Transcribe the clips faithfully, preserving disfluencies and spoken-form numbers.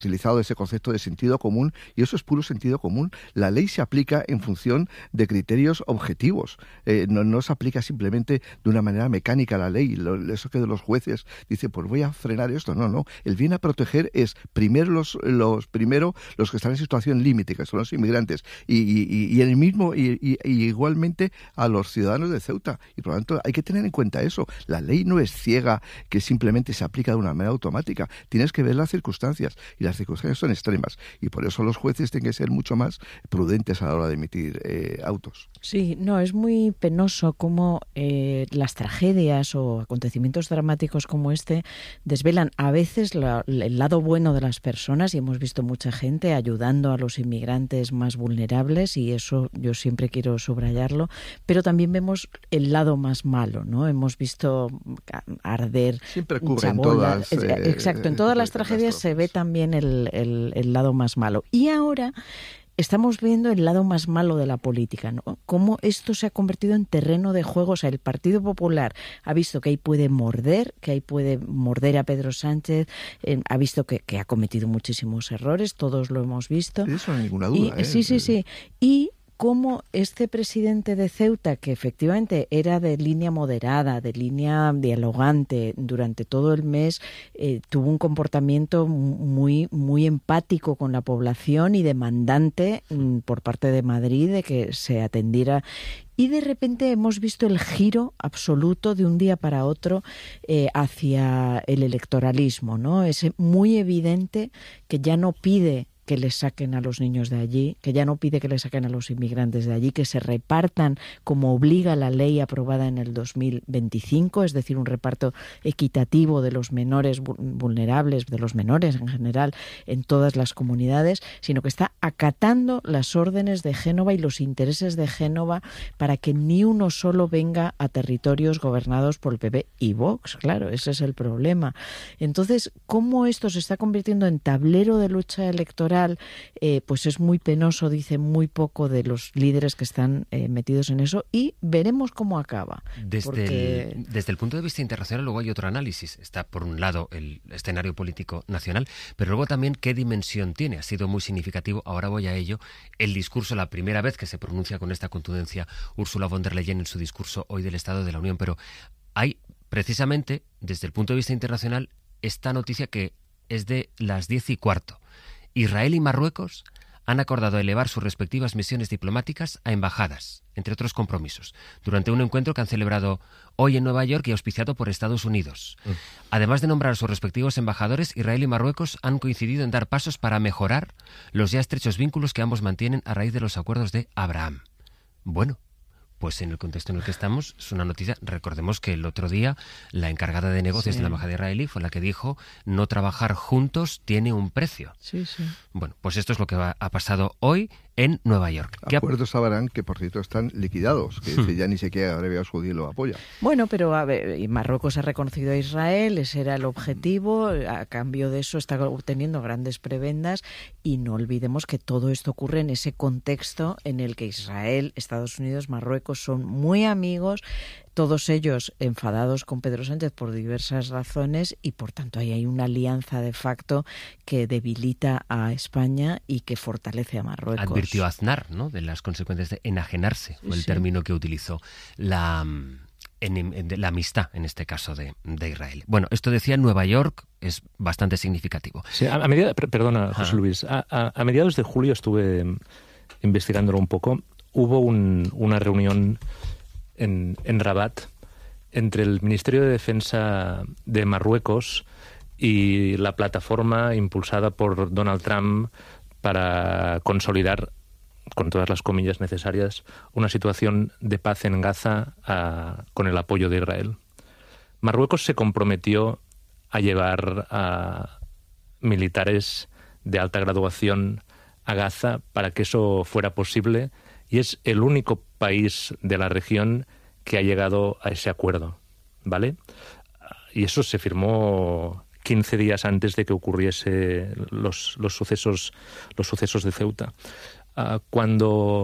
utilizado ese concepto de sentido común, y eso es puro sentido común. La ley se aplica en función de criterios objetivos, eh, no, no se aplica simplemente de una manera mecánica la ley. Lo, eso que de los jueces dice, pues voy a frenar esto, no, no. El bien a proteger es primero los, los primero los que están en situación límite, que son los inmigrantes, y, y, y el mismo y, y, y igualmente a los ciudadanos de Ceuta, y por lo tanto hay que tener en cuenta eso. La ley no es ciega, que simplemente se aplica de una manera automática. Tienes que ver las circunstancias, y las circunstancias son extremas, y por eso los jueces tienen que ser mucho más prudentes a la hora de emitir eh, autos. Sí, no, es muy penoso cómo eh, las tragedias o acontecimientos dramáticos como este desvelan a veces la, el lado bueno de las personas, y hemos visto mucha gente ayudando a los inmigrantes más vulnerables, y eso yo siempre quiero subrayarlo, pero también vemos el lado más malo, ¿no? Hemos visto arder siempre ocurre en chabola, todas eh, exacto, en todas las tragedias se ve también el, el, el lado más malo, y ahora estamos viendo el lado más malo de la política, ¿no? Cómo esto se ha convertido en terreno de juego. O sea, el Partido Popular ha visto que ahí puede morder, que ahí puede morder a Pedro Sánchez, eh, ha visto que, que ha cometido muchísimos errores, todos lo hemos visto. Sí, eso no hay ninguna duda. Y, ¿eh? Sí, sí, sí. Y cómo este presidente de Ceuta, que efectivamente era de línea moderada, de línea dialogante durante todo el mes, eh, tuvo un comportamiento muy, muy empático con la población y demandante mm, por parte de Madrid de que se atendiera. Y de repente hemos visto el giro absoluto de un día para otro eh, hacia el electoralismo, ¿no? Es muy evidente que ya no pide que les saquen a los niños de allí, que ya no pide que les saquen a los inmigrantes de allí, que se repartan como obliga la ley aprobada en el dos mil veinticinco, es decir, un reparto equitativo de los menores vulnerables, de los menores en general, en todas las comunidades, sino que está acatando las órdenes de Génova y los intereses de Génova para que ni uno solo venga a territorios gobernados por el P P y Vox. Claro, ese es el problema. Entonces, ¿cómo esto se está convirtiendo en tablero de lucha electoral? Eh, pues es muy penoso, dice muy poco de los líderes que están eh, metidos en eso, y veremos cómo acaba. Desde, porque... el, desde el punto de vista internacional luego hay otro análisis. Está por un lado el escenario político nacional, pero luego también qué dimensión tiene. Ha sido muy significativo, ahora voy a ello, el discurso, la primera vez que se pronuncia con esta contundencia Ursula von der Leyen en su discurso hoy del Estado de la Unión, pero hay precisamente desde el punto de vista internacional esta noticia que es de las diez y cuarto. Israel y Marruecos han acordado elevar sus respectivas misiones diplomáticas a embajadas, entre otros compromisos, durante un encuentro que han celebrado hoy en Nueva York y auspiciado por Estados Unidos. Mm. Además de nombrar a sus respectivos embajadores, Israel y Marruecos han coincidido en dar pasos para mejorar los ya estrechos vínculos que ambos mantienen a raíz de los acuerdos de Abraham. Bueno, pues en el contexto en el que estamos es una noticia. Recordemos que el otro día la encargada de negocios sí. de la embajada israelí fue la que dijo no trabajar juntos tiene un precio. Sí, sí. Bueno, pues esto es lo que va, ha pasado hoy en Nueva York. Acuerdos Abraham que por cierto están liquidados, que hmm. ya ni siquiera Arabia Saudí lo apoya. Bueno, pero a ver, Marruecos ha reconocido a Israel, ese era el objetivo, a cambio de eso está obteniendo grandes prebendas, y no olvidemos que todo esto ocurre en ese contexto en el que Israel, Estados Unidos, Marruecos son muy amigos, todos ellos enfadados con Pedro Sánchez por diversas razones, y por tanto ahí hay una alianza de facto que debilita a España y que fortalece a Marruecos. Advirtió Aznar, ¿no?, de las consecuencias de enajenarse, fue el sí. término que utilizó, la, en, en, la amistad, en este caso, de, de Israel. Bueno, esto decía en Nueva York, es bastante significativo. Sí, a, a medida, perdona, José Luis, a, a, a mediados de julio estuve investigándolo un poco, hubo un, una reunión En, en Rabat entre el Ministerio de Defensa de Marruecos y la plataforma impulsada por Donald Trump para consolidar, con todas las comillas necesarias, una situación de paz en Gaza a, con el apoyo de Israel. Marruecos se comprometió a llevar a militares de alta graduación a Gaza para que eso fuera posible, y es el único país de la región que ha llegado a ese acuerdo, ¿vale? Y eso se firmó quince días antes de que ocurriese los, los sucesos los sucesos de Ceuta. Uh, cuando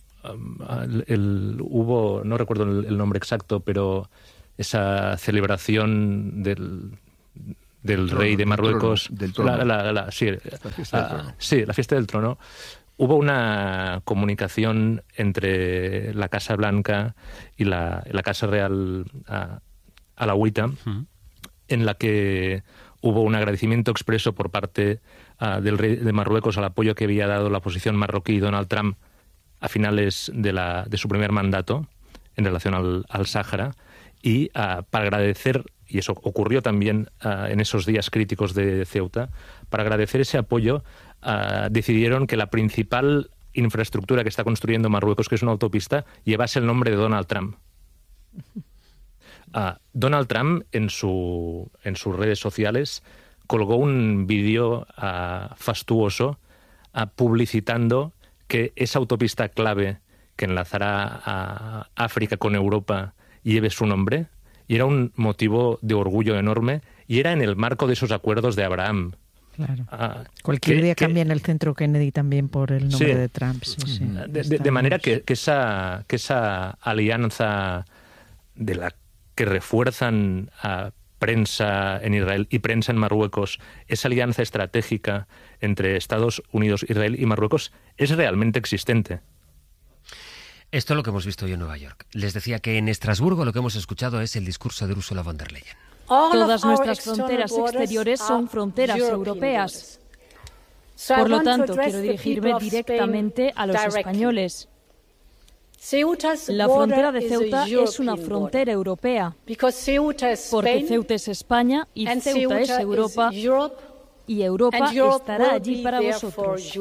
uh, el, el, hubo, no recuerdo el, el nombre exacto, pero esa celebración del, del trono, rey de del Marruecos, trono, del trono. La, la, la, sí, la fiesta del trono. Uh, sí, la fiesta del trono, hubo una comunicación entre la Casa Blanca y la, la Casa Real uh, alauita, uh-huh. en la que hubo un agradecimiento expreso por parte uh, del rey de Marruecos al apoyo que había dado la oposición marroquí Donald Trump a finales de, la, de su primer mandato en relación al, al Sáhara, y uh, para agradecer, y eso ocurrió también uh, en esos días críticos de Ceuta, para agradecer ese apoyo, uh, decidieron que la principal infraestructura que está construyendo Marruecos, que es una autopista, llevase el nombre de Donald Trump. Uh, Donald Trump, en, su, en sus redes sociales, colgó un vídeo uh, fastuoso uh, publicitando que esa autopista clave que enlazará a África con Europa lleve su nombre, y era un motivo de orgullo enorme, y era en el marco de esos acuerdos de Abraham. Claro. Uh, Cualquier que, día que, cambian el centro Kennedy también por el nombre sí, de Trump. Sí, sí. De, de, de manera que, que, esa, que esa alianza de la que refuerzan a prensa en Israel y prensa en Marruecos, esa alianza estratégica entre Estados Unidos, Israel y Marruecos, es realmente existente. Esto es lo que hemos visto hoy en Nueva York. Les decía que en Estrasburgo lo que hemos escuchado es el discurso de Ursula von der Leyen. Todas nuestras fronteras exteriores son fronteras europeas. Por lo tanto, quiero dirigirme directamente a los españoles. La frontera de Ceuta es una frontera europea, porque Ceuta es España y Ceuta es Europa, y Europa estará allí para vosotros.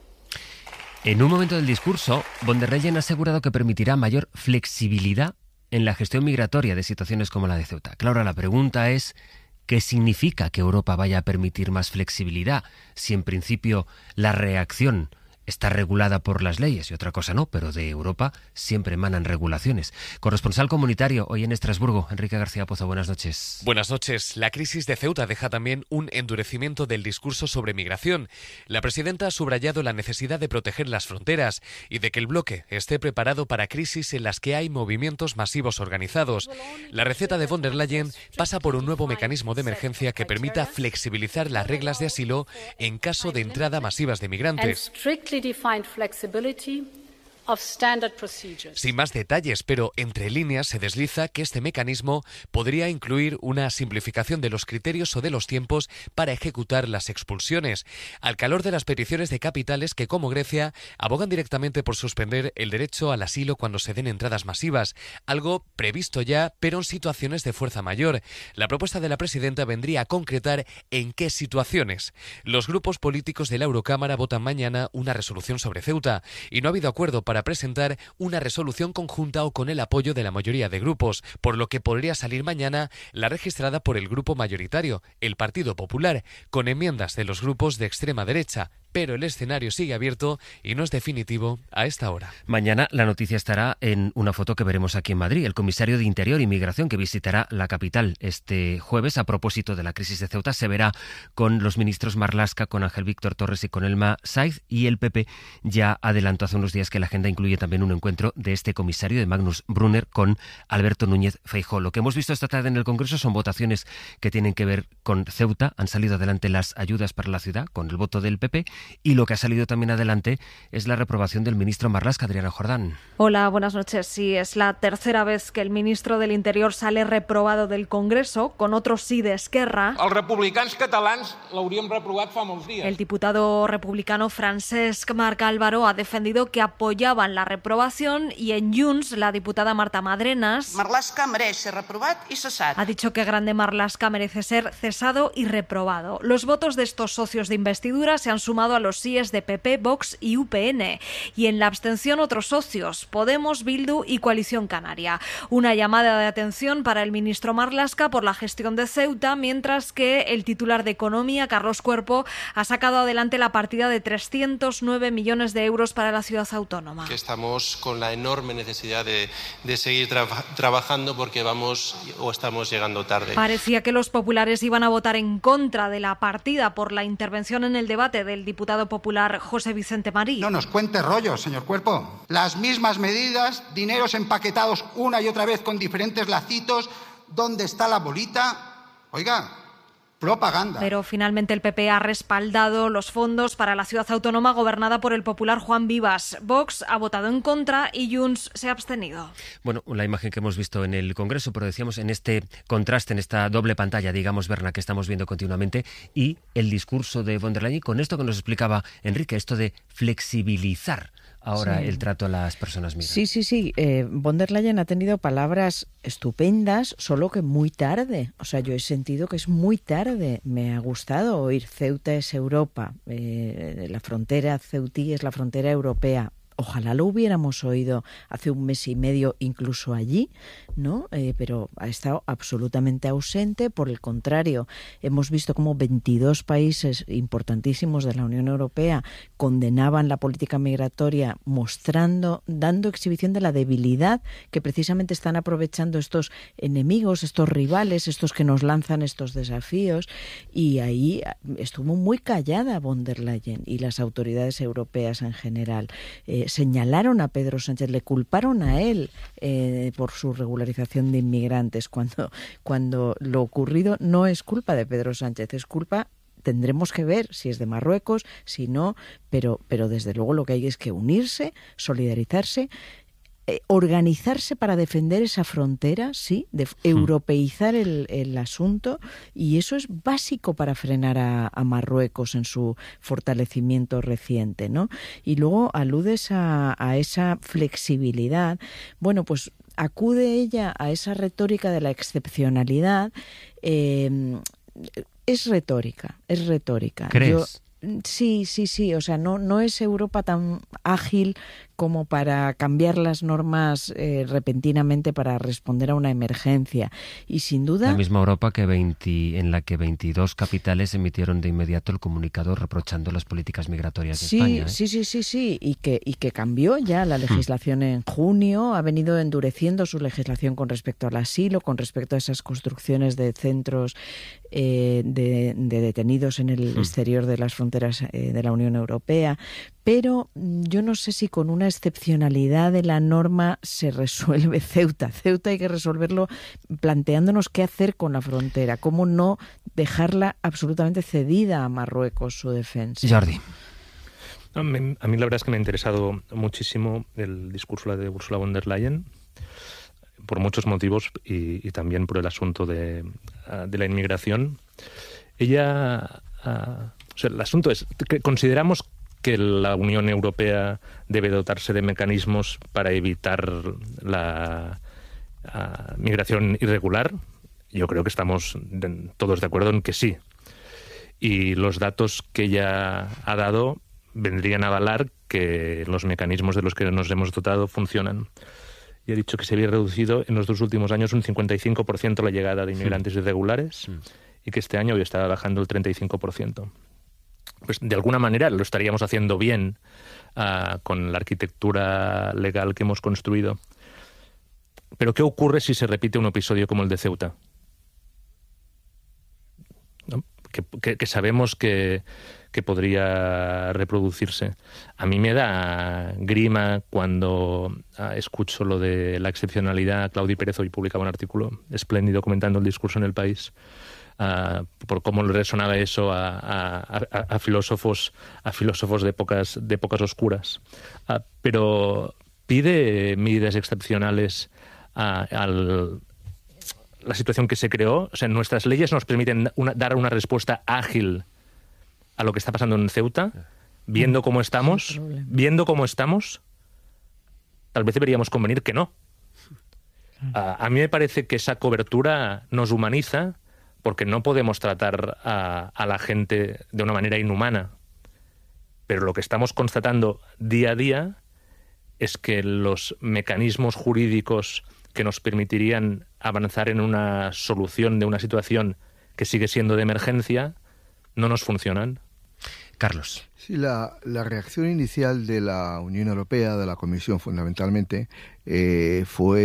En un momento del discurso, von der Leyen ha asegurado que permitirá mayor flexibilidad en la gestión migratoria de situaciones como la de Ceuta. Claro, la pregunta es, ¿qué significa que Europa vaya a permitir más flexibilidad si en principio la reacción está regulada por las leyes y otra cosa no, pero de Europa siempre emanan regulaciones? Corresponsal comunitario hoy en Estrasburgo, Enrique García Pozo, buenas noches. Buenas noches. La crisis de Ceuta deja también un endurecimiento del discurso sobre migración. La presidenta ha subrayado la necesidad de proteger las fronteras y de que el bloque esté preparado para crisis en las que hay movimientos masivos organizados. La receta de von der Leyen pasa por un nuevo mecanismo de emergencia que permita flexibilizar las reglas de asilo en caso de entrada masivas de migrantes. Defined flexibility of standard procedures. Sin más detalles, pero entre líneas se desliza que este mecanismo podría incluir una simplificación de los criterios o de los tiempos para ejecutar las expulsiones, al calor de las peticiones de capitales que, como Grecia, abogan directamente por suspender el derecho al asilo cuando se den entradas masivas, algo previsto ya, pero en situaciones de fuerza mayor. La propuesta de la presidenta vendría a concretar en qué situaciones. Los grupos políticos de la Eurocámara votan mañana una resolución sobre Ceuta, y no ha habido acuerdo para presentar una resolución conjunta o con el apoyo de la mayoría de grupos, por lo que podría salir mañana la registrada por el grupo mayoritario, el Partido Popular, con enmiendas de los grupos de extrema derecha. Pero el escenario sigue abierto y no es definitivo a esta hora. Mañana la noticia estará en una foto que veremos aquí en Madrid. El comisario de Interior y Migración, que visitará la capital este jueves a propósito de la crisis de Ceuta, se verá con los ministros Marlaska, con Ángel Víctor Torres y con Elma Saiz, y el P P ya adelantó hace unos días que la agenda incluye también un encuentro de este comisario, de Magnus Brunner, con Alberto Núñez Feijóo. Lo que hemos visto esta tarde en el Congreso son votaciones que tienen que ver con Ceuta. Han salido adelante las ayudas para la ciudad con el voto del P P, y lo que ha salido también adelante es la reprobación del ministro Marlaska, Adriana Jordán. Hola, buenas noches. Sí, es la tercera vez que el ministro del Interior sale reprobado del Congreso, con otro sí de Esquerra. Els republicans catalans l'hauríem reprovat fa molts dies. El diputado republicano Francesc Marc Álvaro ha defendido que apoyaban la reprobación, y en Junts la diputada Marta Madrenas Marlaska mereix ser reprobat i cessat. Ha dicho que Grande Marlaska merece ser cesado y reprobado. Los votos de estos socios de investidura se han sumado a los síes de P P, Vox y U P N, y en la abstención otros socios, Podemos, Bildu y Coalición Canaria. Una llamada de atención para el ministro Marlaska por la gestión de Ceuta, mientras que el titular de Economía, Carlos Cuerpo, ha sacado adelante la partida de trescientos nueve millones de euros para la ciudad autónoma. Que estamos con la enorme necesidad de, de seguir tra- trabajando porque vamos o estamos llegando tarde. Parecía que los populares iban a votar en contra de la partida por la intervención en el debate del diputado popular José Vicente Marí. No nos cuente rollos, señor Cuerpo. Las mismas medidas, dineros empaquetados una y otra vez con diferentes lacitos. ¿Dónde está la bolita? Oiga, propaganda. Pero finalmente el P P ha respaldado los fondos para la ciudad autónoma gobernada por el popular Juan Vivas. Vox ha votado en contra y Junts se ha abstenido. Bueno, la imagen que hemos visto en el Congreso, pero decíamos en este contraste, en esta doble pantalla, digamos, Berna, que estamos viendo continuamente, y el discurso de von der Leyen, con esto que nos explicaba Enrique, esto de flexibilizar ahora sí. el trato a las personas migrantes. Sí, sí, sí. Eh, von der Leyen ha tenido palabras estupendas, solo que muy tarde. O sea, yo he sentido que es muy tarde. Me ha gustado oír Ceuta es Europa, eh, la frontera ceutí es la frontera europea. Ojalá lo hubiéramos oído hace un mes y medio incluso allí, ¿no? Eh, pero ha estado absolutamente ausente. Por el contrario, hemos visto cómo veintidós países importantísimos de la Unión Europea condenaban la política migratoria, mostrando, dando exhibición de la debilidad que precisamente están aprovechando estos enemigos, estos rivales, estos que nos lanzan estos desafíos. Y ahí estuvo muy callada von der Leyen y las autoridades europeas en general. Eh, señalaron a Pedro Sánchez, le culparon a él eh, por su regularización de inmigrantes, cuando, cuando lo ocurrido no es culpa de Pedro Sánchez, es culpa, tendremos que ver si es de Marruecos, si no, pero, pero desde luego lo que hay es que unirse, solidarizarse, eh, organizarse para defender esa frontera, sí, de europeizar el, el asunto, y eso es básico para frenar a, a Marruecos en su fortalecimiento reciente, ¿no? Y luego aludes a, a esa flexibilidad. Bueno, pues acude ella a esa retórica de la excepcionalidad. Eh, es retórica, es retórica. ¿Crees? Yo, sí, sí, sí. O sea, no, no es Europa tan ágil como para cambiar las normas eh, repentinamente para responder a una emergencia. Y sin duda... La misma Europa que veinte, en la que veintidós capitales emitieron de inmediato el comunicado reprochando las políticas migratorias de sí, España. ¿eh? Sí, sí, sí, sí. Y que, y que cambió ya la legislación en junio, ha venido endureciendo su legislación con respecto al asilo, con respecto a esas construcciones de centros eh, de, de detenidos en el exterior de las fronteras eh, de la Unión Europea. Pero yo no sé si con una excepcionalidad de la norma se resuelve Ceuta. Ceuta hay que resolverlo planteándonos qué hacer con la frontera, cómo no dejarla absolutamente cedida a Marruecos su defensa. Jordi. A mí, a mí la verdad es que me ha interesado muchísimo el discurso de Ursula von der Leyen, por muchos motivos y, y también por el asunto de, de la inmigración. Ella... Uh, o sea, el asunto es que consideramos que la Unión Europea debe dotarse de mecanismos para evitar la uh, migración irregular. Yo creo que estamos de, todos de acuerdo en que sí. Y los datos que ella ha dado vendrían a avalar que los mecanismos de los que nos hemos dotado funcionan. Y ha dicho que se había reducido en los dos últimos años un cincuenta y cinco por ciento la llegada de inmigrantes sí. irregulares sí. y que este año hoy está bajando el treinta y cinco por ciento. Pues de alguna manera lo estaríamos haciendo bien uh, con la arquitectura legal que hemos construido. Pero ¿qué ocurre si se repite un episodio como el de Ceuta? ¿No? Que, que, que sabemos que, que podría reproducirse. A mí me da grima cuando uh, escucho lo de la excepcionalidad. Claudi Pérez hoy publicaba un artículo espléndido comentando el discurso en El País. Uh, por cómo le resonaba eso a, a, a, a filósofos a filósofos de épocas de épocas oscuras, uh, pero pide medidas excepcionales a, a la situación que se creó. O sea, nuestras leyes nos permiten una, dar una respuesta ágil a lo que está pasando en Ceuta, viendo cómo estamos, viendo cómo estamos. Tal vez deberíamos convenir que no. Uh, a mí me parece que esa cobertura nos humaniza, porque no podemos tratar a, a la gente de una manera inhumana. Pero lo que estamos constatando día a día es que los mecanismos jurídicos que nos permitirían avanzar en una solución de una situación que sigue siendo de emergencia no nos funcionan. Carlos. Sí, la, la reacción inicial de la Unión Europea, de la Comisión fundamentalmente, eh,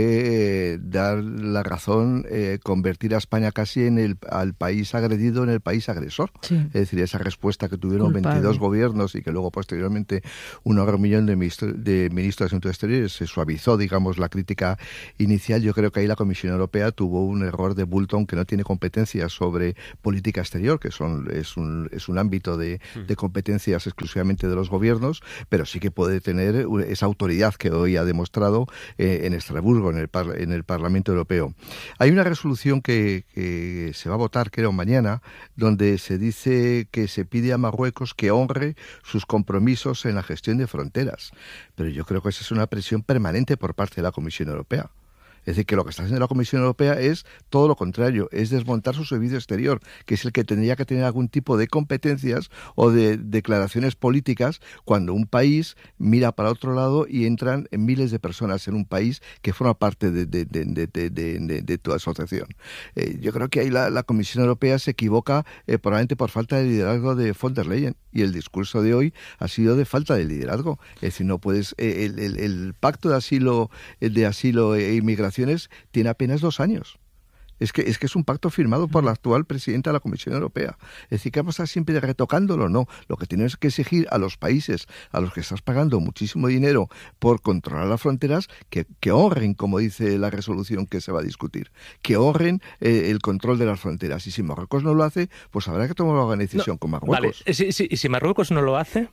fue dar la razón, eh, convertir a España casi en el al país agredido en el país agresor. Sí. Es decir, esa respuesta que tuvieron Culpable. veintidós gobiernos y que luego posteriormente un millón de, ministro, de ministros de Asuntos Exteriores se suavizó, digamos, la crítica inicial. Yo creo que ahí la Comisión Europea tuvo un error de bulto, aunque no tiene competencias sobre política exterior, que son es un, es un ámbito de, de competencias exclusivamente de los gobiernos, pero sí que puede tener esa autoridad que hoy ha demostrado eh, en Estrasburgo, en el, par, en el Parlamento Europeo. Hay una resolución que, que se va a votar, creo, mañana, donde se dice que se pide a Marruecos que honre sus compromisos en la gestión de fronteras. Pero yo creo que esa es una presión permanente por parte de la Comisión Europea. Es decir, que lo que está haciendo la Comisión Europea es todo lo contrario, es desmontar su servicio exterior, que es el que tendría que tener algún tipo de competencias o de declaraciones políticas cuando un país mira para otro lado y entran miles de personas en un país que forma parte de, de, de, de, de, de, de tu asociación. Eh, yo creo que ahí la, la Comisión Europea se equivoca eh, probablemente por falta de liderazgo de von der Leyen, y el discurso de hoy ha sido de falta de liderazgo. Es decir, no puedes, eh, el, el, el pacto de asilo, el de asilo e inmigración tiene apenas dos años. Es que, es que es un pacto firmado por la actual presidenta de la Comisión Europea. Es decir, que vamos a estar siempre retocándolo. No, lo que tienes que exigir a los países a los que estás pagando muchísimo dinero por controlar las fronteras, que, que honren, como dice la resolución que se va a discutir, que honren eh, el control de las fronteras. Y si Marruecos no lo hace, pues habrá que tomar alguna decisión no, con Marruecos. Vale, si, si, si Marruecos no lo hace,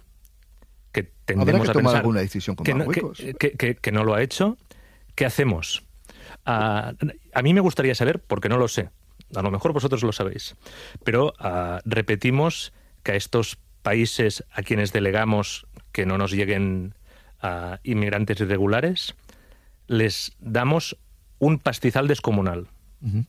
que tendremos habrá que a tomar pensar alguna decisión con que Marruecos. No, que, que, que, que no lo ha hecho, ¿qué hacemos? Uh, a mí me gustaría saber, porque no lo sé, a lo mejor vosotros lo sabéis, pero uh, repetimos que a estos países a quienes delegamos que no nos lleguen uh, inmigrantes irregulares, les damos un pastizal descomunal. Uh-huh.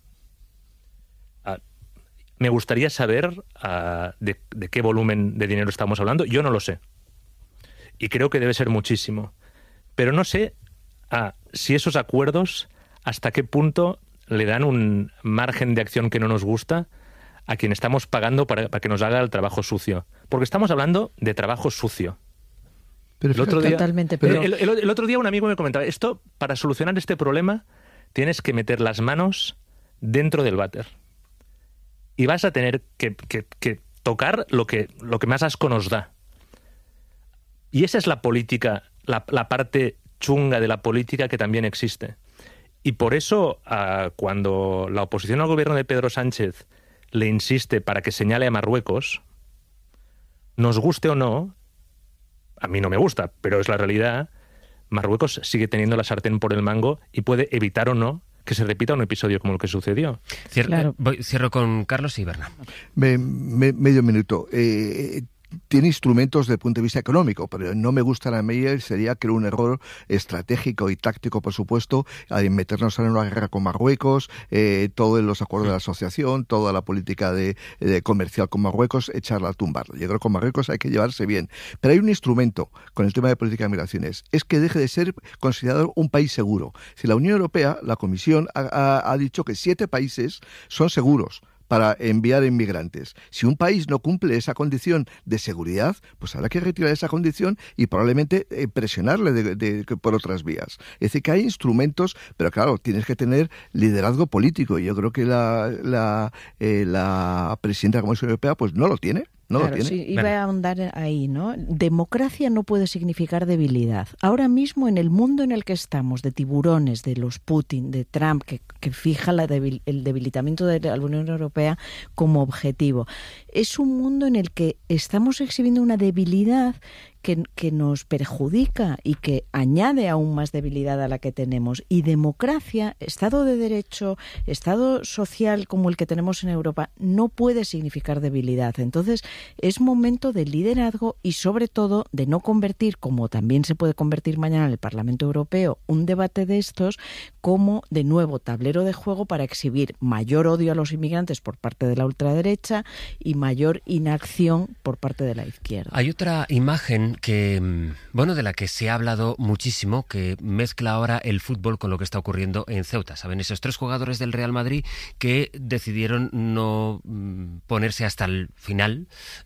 Uh, me gustaría saber uh, de, de qué volumen de dinero estamos hablando. Yo no lo sé. Y creo que debe ser muchísimo. Pero no sé uh, si esos acuerdos hasta qué punto le dan un margen de acción que no nos gusta a quien estamos pagando para, para que nos haga el trabajo sucio. Porque estamos hablando de trabajo sucio. Pero el, otro día, totalmente, pero... el, el, el otro día un amigo me comentaba, esto, para solucionar este problema, tienes que meter las manos dentro del váter. Y vas a tener que, que, que tocar lo que, lo que más asco nos da. Y esa es la política, la, la parte chunga de la política que también existe. Y por eso, uh, cuando la oposición al gobierno de Pedro Sánchez le insiste para que señale a Marruecos, nos guste o no, a mí no me gusta, pero es la realidad, Marruecos sigue teniendo la sartén por el mango y puede evitar o no que se repita un episodio como el que sucedió. Cierro, claro. voy, cierro con Carlos y Berna. Me, me, medio minuto. Eh, tiene instrumentos desde el punto de vista económico, pero no me gusta a mí, sería que era un error estratégico y táctico, por supuesto, en meternos en una guerra con Marruecos, eh, todos los acuerdos de la asociación, toda la política de, de comercial con Marruecos, echarla a tumbar. Yo creo que con Marruecos hay que llevarse bien. Pero hay un instrumento con el tema de política de migraciones, es que deje de ser considerado un país seguro. Si la Unión Europea, la Comisión, ha, ha, ha dicho que siete países son seguros para enviar inmigrantes. Si un país no cumple esa condición de seguridad, pues habrá que retirar esa condición y probablemente eh, presionarle de, de, de, por otras vías. Es decir, que hay instrumentos, pero claro, tienes que tener liderazgo político. Y yo creo que la, la, eh, la presidenta de la Comisión Europea pues no lo tiene. No claro, lo tiene. Sí, iba a ahondar ahí, ¿no? Democracia no puede significar debilidad. Ahora mismo, en el mundo en el que estamos, de tiburones, de los Putin, de Trump, que, que fija la debil, el debilitamiento de la Unión Europea como objetivo, es un mundo en el que estamos exhibiendo una debilidad que, que nos perjudica y que añade aún más debilidad a la que tenemos. Y democracia, Estado de Derecho, Estado social como el que tenemos en Europa, no puede significar debilidad. Entonces, es momento de liderazgo y, sobre todo, de no convertir, como también se puede convertir mañana en el Parlamento Europeo, un debate de estos como, de nuevo, tablero de juego para exhibir mayor odio a los inmigrantes por parte de la ultraderecha y mayor inacción por parte de la izquierda. Hay otra imagen situación que, bueno, de la que se ha hablado muchísimo, que mezcla ahora el fútbol con lo que está ocurriendo en Ceuta. Saben, esos tres jugadores del Real Madrid que decidieron no ponerse hasta el final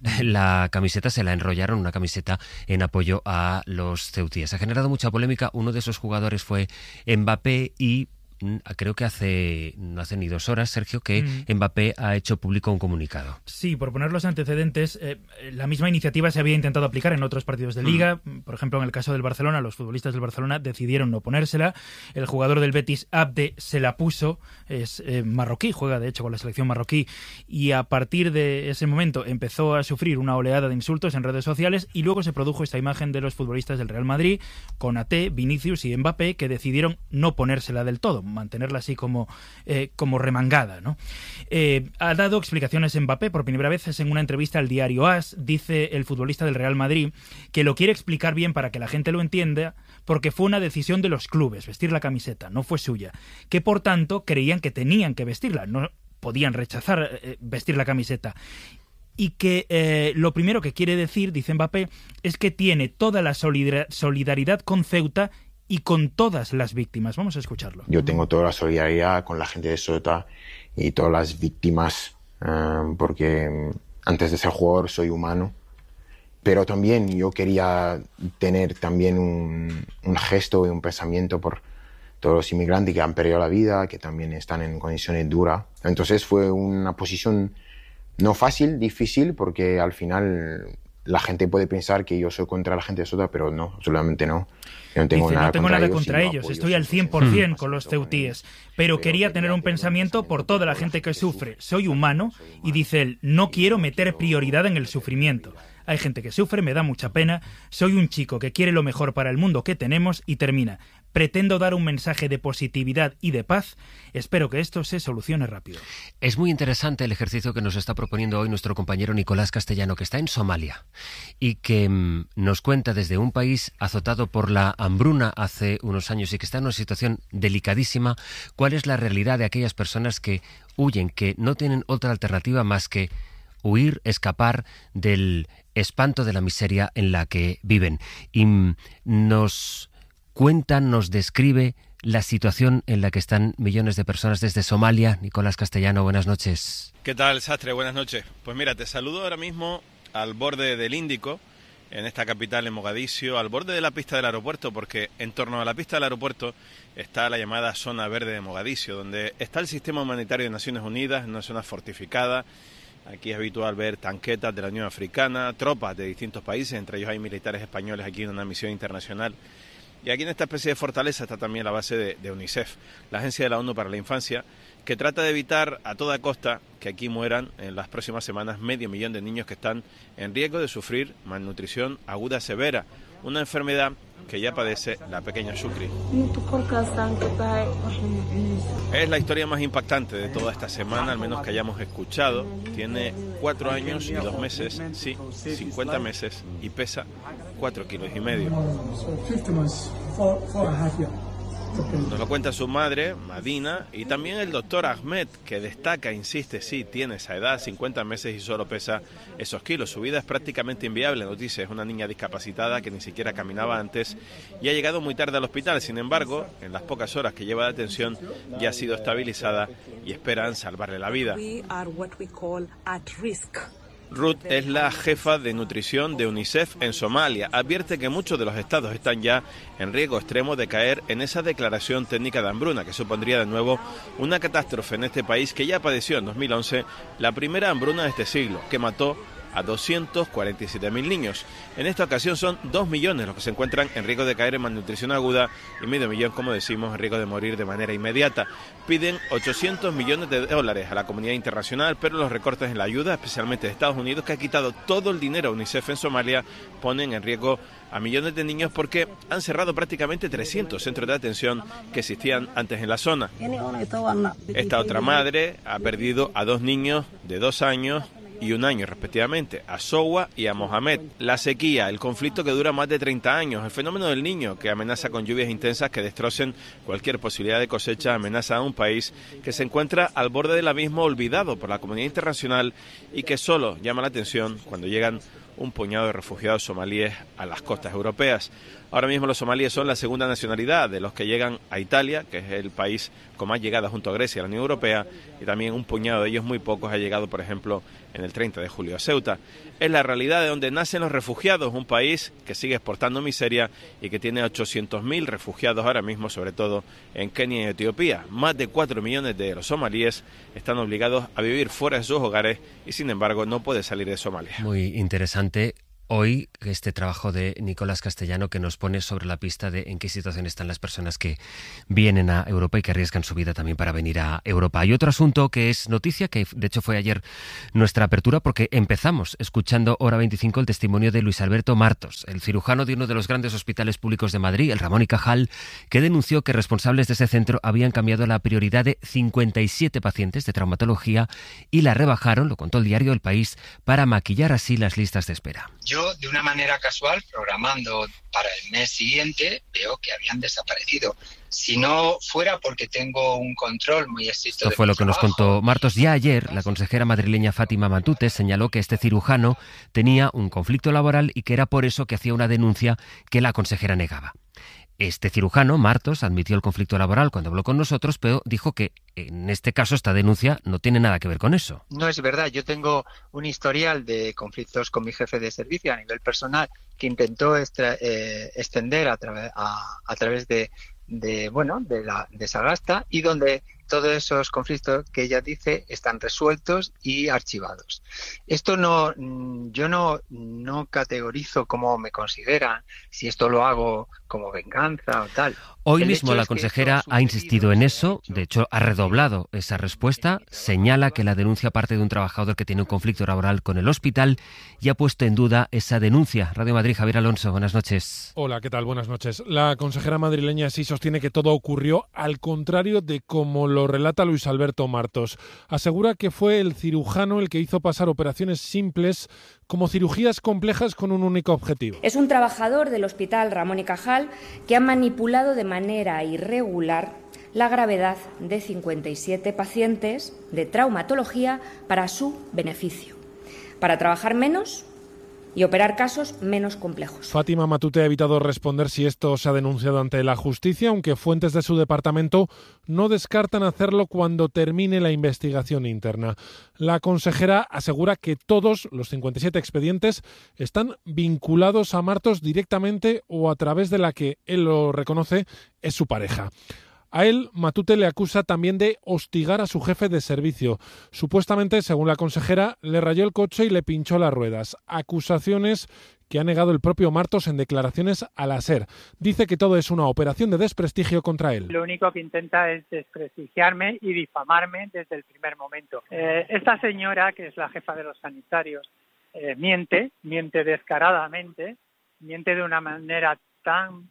la camiseta, se la enrollaron, una camiseta en apoyo a los ceutíes. Ha generado mucha polémica. Uno de esos jugadores fue Mbappé y creo que hace no hace ni dos horas, Sergio, que mm. Mbappé ha hecho público un comunicado. Sí, por poner los antecedentes, eh, la misma iniciativa se había intentado aplicar en otros partidos de Liga. Mm. Por ejemplo, en el caso del Barcelona, los futbolistas del Barcelona decidieron no ponérsela. El jugador del Betis, Abde, se la puso. Es eh, marroquí, juega de hecho con la selección marroquí. Y a partir de ese momento empezó a sufrir una oleada de insultos en redes sociales y luego se produjo esta imagen de los futbolistas del Real Madrid, Konaté, Vinicius y Mbappé, que decidieron no ponérsela del todo, mantenerla así como, eh, como remangada, ¿no? Eh, ha dado explicaciones Mbappé, por primera vez es en una entrevista al diario AS. Dice el futbolista del Real Madrid que lo quiere explicar bien para que la gente lo entienda, porque fue una decisión de los clubes, vestir la camiseta, no fue suya, que por tanto creían que tenían que vestirla, no podían rechazar eh, vestir la camiseta. Y que eh, lo primero que quiere decir, dice Mbappé, es que tiene toda la solidar- solidaridad con Ceuta y con todas las víctimas. Vamos a escucharlo. Yo tengo toda la solidaridad con la gente de Ceuta y todas las víctimas, uh, porque antes de ser jugador soy humano, pero también yo quería tener también un, un gesto y un pensamiento por todos los inmigrantes que han perdido la vida, que también están en condiciones duras. Entonces fue una posición no fácil, difícil, porque al final la gente puede pensar que yo soy contra la gente de Ceuta, pero no, absolutamente no. Yo no tengo Dice, nada no tengo contra nada ellos, contra ellos, estoy al cien por ciento con los ceutíes, pero quería tener un pensamiento por toda la gente que sufre. Soy humano y, dice él, no quiero meter prioridad en el sufrimiento. Hay gente que sufre, me da mucha pena. Soy un chico que quiere lo mejor para el mundo que tenemos y termina. Pretendo dar un mensaje de positividad y de paz. Espero que esto se solucione rápido. Es muy interesante el ejercicio que nos está proponiendo hoy nuestro compañero Nicolás Castellano, que está en Somalia y que mmm, nos cuenta desde un país azotado por la hambruna hace unos años y que está en una situación delicadísima, cuál es la realidad de aquellas personas que huyen, que no tienen otra alternativa más que huir, escapar del espanto de la miseria en la que viven. Y mmm, nos cuenta, nos describe la situación en la que están millones de personas desde Somalia. Nicolás Castellano, buenas noches. ¿Qué tal, Sastre? Buenas noches. Pues mira, te saludo ahora mismo al borde del Índico, en esta capital, en Mogadiscio, al borde de la pista del aeropuerto, porque en torno a la pista del aeropuerto está la llamada Zona Verde de Mogadiscio, donde está el Sistema Humanitario de Naciones Unidas, una zona fortificada. Aquí es habitual ver tanquetas de la Unión Africana, tropas de distintos países, entre ellos hay militares españoles aquí en una misión internacional. Y aquí en esta especie de fortaleza está también la base de, de UNICEF, la Agencia de la ONU para la Infancia, que trata de evitar a toda costa que aquí mueran en las próximas semanas medio millón de niños que están en riesgo de sufrir malnutrición aguda severa, una enfermedad que ya padece la pequeña Shukri. Es la historia más impactante de toda esta semana, al menos que hayamos escuchado. Tiene cuatro años y dos meses, sí, cincuenta meses, y pesa cuatro kilos y medio. Nos lo cuenta su madre, Madina, y también el doctor Ahmed, que destaca, insiste, sí, tiene esa edad, cincuenta meses y solo pesa esos kilos. Su vida es prácticamente inviable, nos dice, es una niña discapacitada que ni siquiera caminaba antes y ha llegado muy tarde al hospital. Sin embargo, en las pocas horas que lleva de atención ya ha sido estabilizada y esperan salvarle la vida. Ruth es la jefa de nutrición de UNICEF en Somalia. Advierte que muchos de los estados están ya en riesgo extremo de caer en esa declaración técnica de hambruna, que supondría de nuevo una catástrofe en este país que ya padeció en dos mil once la primera hambruna de este siglo, que mató a doscientos cuarenta y siete mil niños. En esta ocasión son dos millones los que se encuentran en riesgo de caer en malnutrición aguda y medio millón, como decimos, en riesgo de morir de manera inmediata. Piden ochocientos millones de dólares a la comunidad internacional, pero los recortes en la ayuda, especialmente de Estados Unidos, que ha quitado todo el dinero a UNICEF en Somalia, ponen en riesgo a millones de niños porque han cerrado prácticamente trescientos centros de atención que existían antes en la zona. Esta otra madre ha perdido a dos niños de dos años y un año respectivamente, a Sowa y a Mohamed. La sequía, el conflicto que dura más de treinta años, el fenómeno del Niño, que amenaza con lluvias intensas que destrocen cualquier posibilidad de cosecha, amenaza a un país que se encuentra al borde del abismo, olvidado por la comunidad internacional y que solo llama la atención cuando llegan un puñado de refugiados somalíes a las costas europeas. Ahora mismo los somalíes son la segunda nacionalidad de los que llegan a Italia, que es el país con más llegada junto a Grecia a la Unión Europea, y también un puñado de ellos, muy pocos, ha llegado, por ejemplo, en el treinta de julio a Ceuta. Es la realidad de donde nacen los refugiados, un país que sigue exportando miseria y que tiene ochocientos mil refugiados ahora mismo, sobre todo en Kenia y Etiopía. Más de cuatro millones de los somalíes están obligados a vivir fuera de sus hogares y, sin embargo, no pueden salir de Somalia. Muy interesante. Hoy este trabajo de Nicolás Castellano, que nos pone sobre la pista de en qué situación están las personas que vienen a Europa y que arriesgan su vida también para venir a Europa. Hay otro asunto que es noticia, que de hecho fue ayer nuestra apertura, porque empezamos escuchando Hora veinticinco el testimonio de Luis Alberto Martos, el cirujano de uno de los grandes hospitales públicos de Madrid, el Ramón y Cajal, que denunció que responsables de ese centro habían cambiado la prioridad de cincuenta y siete pacientes de traumatología y la rebajaron, lo contó el diario El País, para maquillar así las listas de espera. Yo, de una manera casual, programando para el mes siguiente, veo que habían desaparecido. Si no fuera porque tengo un control muy estricto. Esto fue lo que nos contó Martos. Ya ayer, la consejera madrileña Fátima Matute señaló que este cirujano tenía un conflicto laboral y que era por eso que hacía una denuncia que la consejera negaba. Este cirujano, Martos, admitió el conflicto laboral cuando habló con nosotros, pero dijo que en este caso esta denuncia no tiene nada que ver con eso. No es verdad, yo tengo un historial de conflictos con mi jefe de servicio a nivel personal que intentó extra, eh, extender a, tra- a, a través de, de, bueno, de, la, de Sagasta, y donde todos esos conflictos que ella dice están resueltos y archivados. Esto no, yo no, no categorizo cómo me consideran, si esto lo hago como venganza o tal. Hoy mismo la consejera ha insistido en eso, de hecho ha redoblado esa respuesta, señala que la denuncia parte de un trabajador que tiene un conflicto laboral con el hospital y ha puesto en duda esa denuncia. Radio Madrid, Javier Alonso, buenas noches. Hola, ¿qué tal? Buenas noches. La consejera madrileña sí sostiene que todo ocurrió al contrario de como lo relata Luis Alberto Martos. Asegura que fue el cirujano el que hizo pasar operaciones simples como cirugías complejas con un único objetivo. Es un trabajador del Hospital Ramón y Cajal que ha manipulado de manera irregular la gravedad de cincuenta y siete pacientes de traumatología para su beneficio, para trabajar menos y operar casos menos complejos. Fátima Matute ha evitado responder si esto se ha denunciado ante la justicia, aunque fuentes de su departamento no descartan hacerlo cuando termine la investigación interna. La consejera asegura que todos los cincuenta y siete expedientes están vinculados a Martos directamente o a través de la que él lo reconoce es su pareja. A él, Matute le acusa también de hostigar a su jefe de servicio. Supuestamente, según la consejera, le rayó el coche y le pinchó las ruedas. Acusaciones que ha negado el propio Martos en declaraciones a la SER. Dice que todo es una operación de desprestigio contra él. Lo único que intenta es desprestigiarme y difamarme desde el primer momento. Eh, esta señora, que es la jefa de los sanitarios, eh, miente, miente descaradamente, miente de una manera tan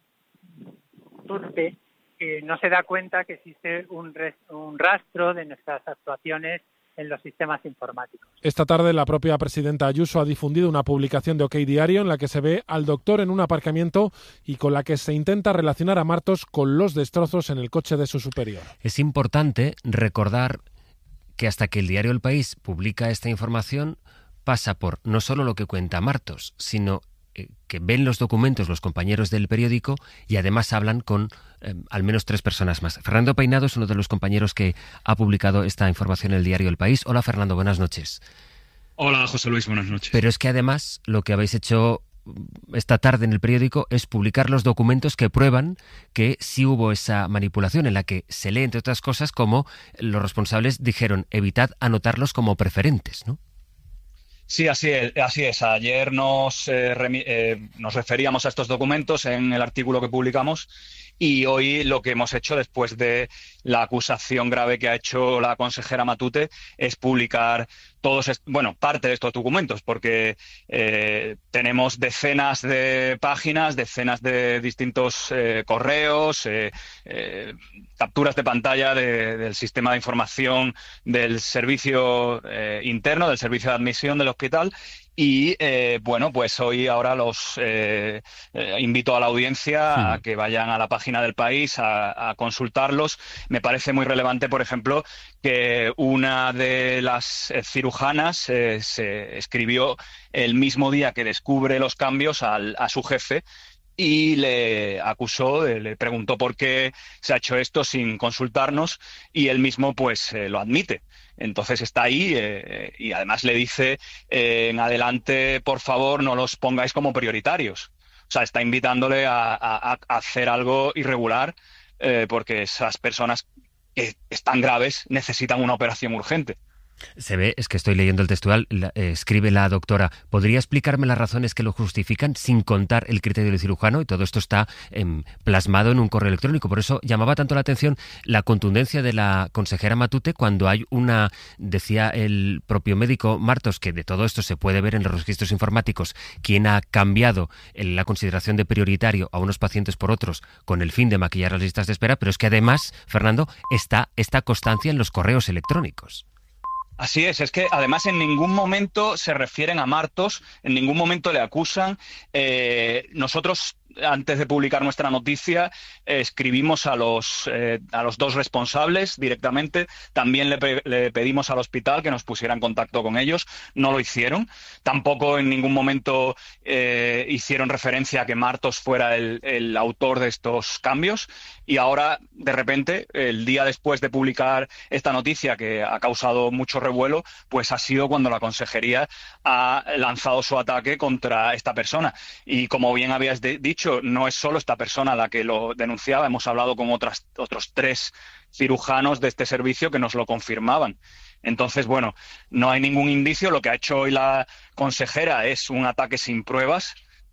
torpe que no se da cuenta que existe un, res, un rastro de nuestras actuaciones en los sistemas informáticos. Esta tarde la propia presidenta Ayuso ha difundido una publicación de OK Diario en la que se ve al doctor en un aparcamiento y con la que se intenta relacionar a Martos con los destrozos en el coche de su superior. Es importante recordar que hasta que el diario El País publica esta información pasa por no solo lo que cuenta Martos, sino que ven los documentos los compañeros del periódico y además hablan con eh, al menos tres personas más. Fernando Peinado es uno de los compañeros que ha publicado esta información en el diario El País. Hola Fernando, buenas noches. Hola José Luis, buenas noches. Pero es que además lo que habéis hecho esta tarde en el periódico es publicar los documentos que prueban que sí hubo esa manipulación, en la que se lee, entre otras cosas, como los responsables dijeron evitad anotarlos como preferentes, ¿no? Sí, así es. Así es. Ayer nos, eh, remi- eh, nos referíamos a estos documentos en el artículo que publicamos y hoy lo que hemos hecho después de la acusación grave que ha hecho la consejera Matute es publicar todos, est- bueno, parte de estos documentos, porque eh, tenemos decenas de páginas, decenas de distintos eh, correos, eh, eh, capturas de pantalla de, del sistema de información del servicio eh, interno, del servicio de admisión del hospital, Y eh, bueno, pues hoy ahora los eh, eh, invito a la audiencia sí. a que vayan a la página del País a, a consultarlos. Me parece muy relevante, por ejemplo, que una de las eh, cirujanas eh, se escribió el mismo día que descubre los cambios al, a su jefe y le acusó, le preguntó por qué se ha hecho esto sin consultarnos y él mismo pues eh, lo admite. Entonces está ahí eh, y además le dice eh, en adelante, por favor, no los pongáis como prioritarios. O sea, está invitándole a, a, a hacer algo irregular eh, porque esas personas que están graves necesitan una operación urgente. Se ve, es que estoy leyendo el textual, la, eh, escribe la doctora, ¿podría explicarme las razones que lo justifican sin contar el criterio del cirujano? Y todo esto está eh, plasmado en un correo electrónico. Por eso llamaba tanto la atención la contundencia de la consejera Matute cuando hay una, decía el propio médico Martos, que de todo esto se puede ver en los registros informáticos, quién ha cambiado la consideración de prioritario a unos pacientes por otros con el fin de maquillar las listas de espera, pero es que además, Fernando, está esta constancia en los correos electrónicos. Así es, es que además en ningún momento se refieren a Martos, en ningún momento le acusan. Eh, nosotros, antes de publicar nuestra noticia, eh, escribimos a los, eh, a los dos responsables directamente. También le, pe le pedimos al hospital que nos pusiera en contacto con ellos. No lo hicieron. Tampoco en ningún momento eh, hicieron referencia a que Martos fuera el, el autor de estos cambios. Y ahora, de repente, el día después de publicar esta noticia, que ha causado mucho revuelo, pues ha sido cuando la consejería ha lanzado su ataque contra esta persona. Y como bien habías dicho, no es solo esta persona la que lo denunciaba, hemos hablado con otras, otros tres cirujanos de este servicio que nos lo confirmaban. Entonces, bueno, no hay ningún indicio, lo que ha hecho hoy la consejera es un ataque sin pruebas.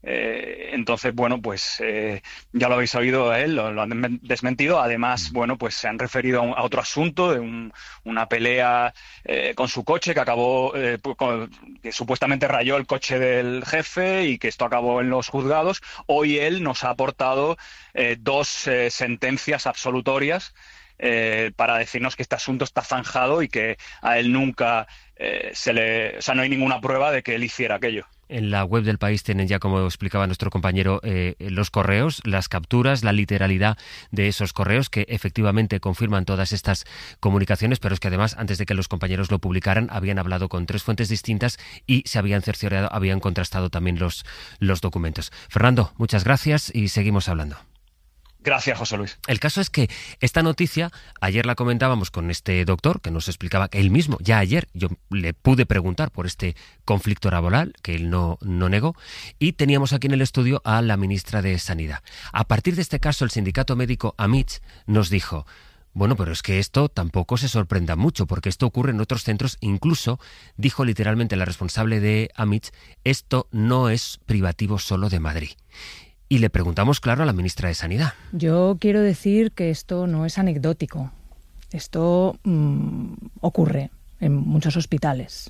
Eh, entonces, bueno, pues eh, ya lo habéis oído a él, lo, lo han desmentido. Además, bueno, pues se han referido a, un, a otro asunto de un, una pelea eh, con su coche que acabó, eh, con, que supuestamente rayó el coche del jefe y que esto acabó en los juzgados. Hoy él nos ha aportado eh, dos eh, sentencias absolutorias Eh, para decirnos que este asunto está zanjado y que a él nunca eh, se le... O sea, no hay ninguna prueba de que él hiciera aquello. En la web del País tienen ya, como explicaba nuestro compañero, eh, los correos, las capturas, la literalidad de esos correos que efectivamente confirman todas estas comunicaciones, pero es que además, antes de que los compañeros lo publicaran, habían hablado con tres fuentes distintas y se habían cerciorado, habían contrastado también los, los documentos. Fernando, muchas gracias y seguimos hablando. Gracias, José Luis. El caso es que esta noticia, ayer la comentábamos con este doctor que nos explicaba que él mismo, ya ayer, yo le pude preguntar por este conflicto laboral, que él no, no negó, y teníamos aquí en el estudio a la ministra de Sanidad. A partir de este caso, el sindicato médico AMITS nos dijo, bueno, pero es que esto tampoco se sorprenda mucho, porque esto ocurre en otros centros, incluso, dijo literalmente la responsable de AMITS, esto no es privativo solo de Madrid. Y le preguntamos, claro, a la ministra de Sanidad. Yo quiero decir que esto no es anecdótico. Esto mmm, ocurre en muchos hospitales.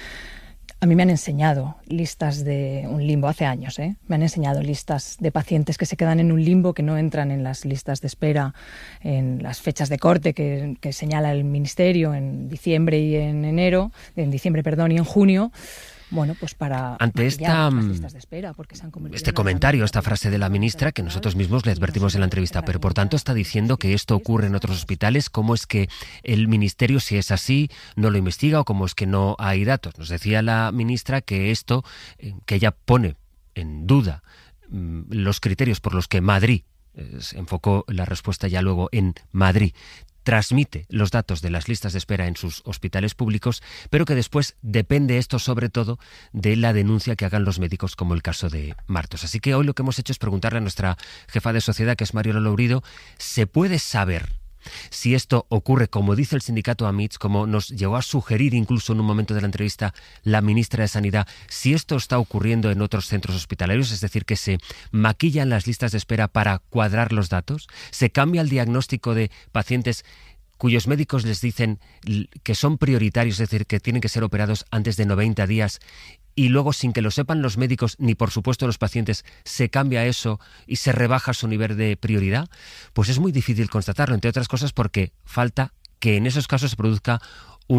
A mí me han enseñado listas de un limbo, hace años, ¿eh? Me han enseñado listas de pacientes que se quedan en un limbo, que no entran en las listas de espera, en las fechas de corte que, que señala el Ministerio en diciembre y en enero, en diciembre, perdón, y en junio. Bueno, pues para ante esta de espera, porque se han este comentario, esta frase de la ministra que nosotros mismos le advertimos en la entrevista, pero por tanto está diciendo que esto ocurre en otros hospitales. ¿Cómo es que el ministerio, si es así, no lo investiga o cómo es que no hay datos? Nos decía la ministra que esto, que ella pone en duda los criterios por los que Madrid, se enfocó la respuesta ya luego en Madrid, transmite los datos de las listas de espera en sus hospitales públicos, pero que después depende esto sobre todo de la denuncia que hagan los médicos, como el caso de Martos. Así que hoy lo que hemos hecho es preguntarle a nuestra jefa de sociedad, que es Mariola Lourido, ¿se puede saber si esto ocurre, como dice el sindicato AMITS, como nos llegó a sugerir incluso en un momento de la entrevista la ministra de Sanidad, si esto está ocurriendo en otros centros hospitalarios, es decir, que se maquillan las listas de espera para cuadrar los datos, se cambia el diagnóstico de pacientes cuyos médicos les dicen que son prioritarios, es decir, que tienen que ser operados antes de noventa días, y luego, sin que lo sepan los médicos ni por supuesto los pacientes, se cambia eso y se rebaja su nivel de prioridad, pues es muy difícil constatarlo, entre otras cosas porque falta que en esos casos se produzca una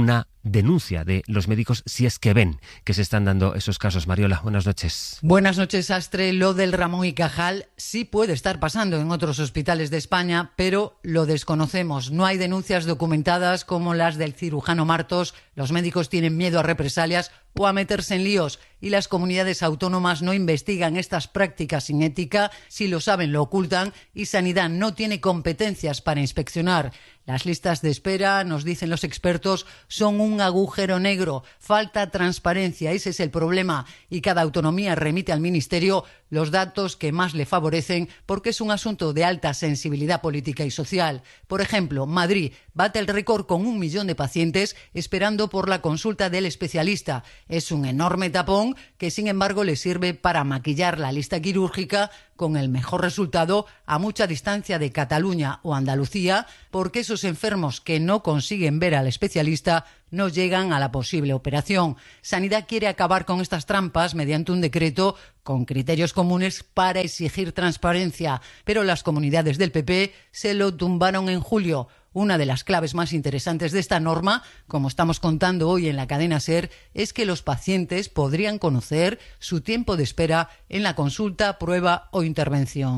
denuncia de los médicos si es que ven que se están dando esos casos. Mariola, buenas noches. Buenas noches, Astre. Lo del Ramón y Cajal sí puede estar pasando en otros hospitales de España, pero lo desconocemos. No hay denuncias documentadas como las del cirujano Martos. Los médicos tienen miedo a represalias o a meterse en líos, y las comunidades autónomas no investigan estas prácticas sin ética. Si lo saben, lo ocultan, y Sanidad no tiene competencias para inspeccionar. Las listas de espera, nos dicen los expertos, son un agujero negro. Falta transparencia, ese es el problema, y cada autonomía remite al Ministerio los datos que más le favorecen, porque es un asunto de alta sensibilidad política y social. Por ejemplo, Madrid bate el récord con un millón de pacientes esperando por la consulta del especialista. Es un enorme tapón que, sin embargo, le sirve para maquillar la lista quirúrgica, con el mejor resultado a mucha distancia de Cataluña o Andalucía, porque esos enfermos que no consiguen ver al especialista no llegan a la posible operación. Sanidad quiere acabar con estas trampas mediante un decreto con criterios comunes para exigir transparencia, pero las comunidades del P P se lo tumbaron en julio. Una de las claves más interesantes de esta norma, como estamos contando hoy en la cadena SER, es que los pacientes podrían conocer su tiempo de espera en la consulta, prueba o intervención.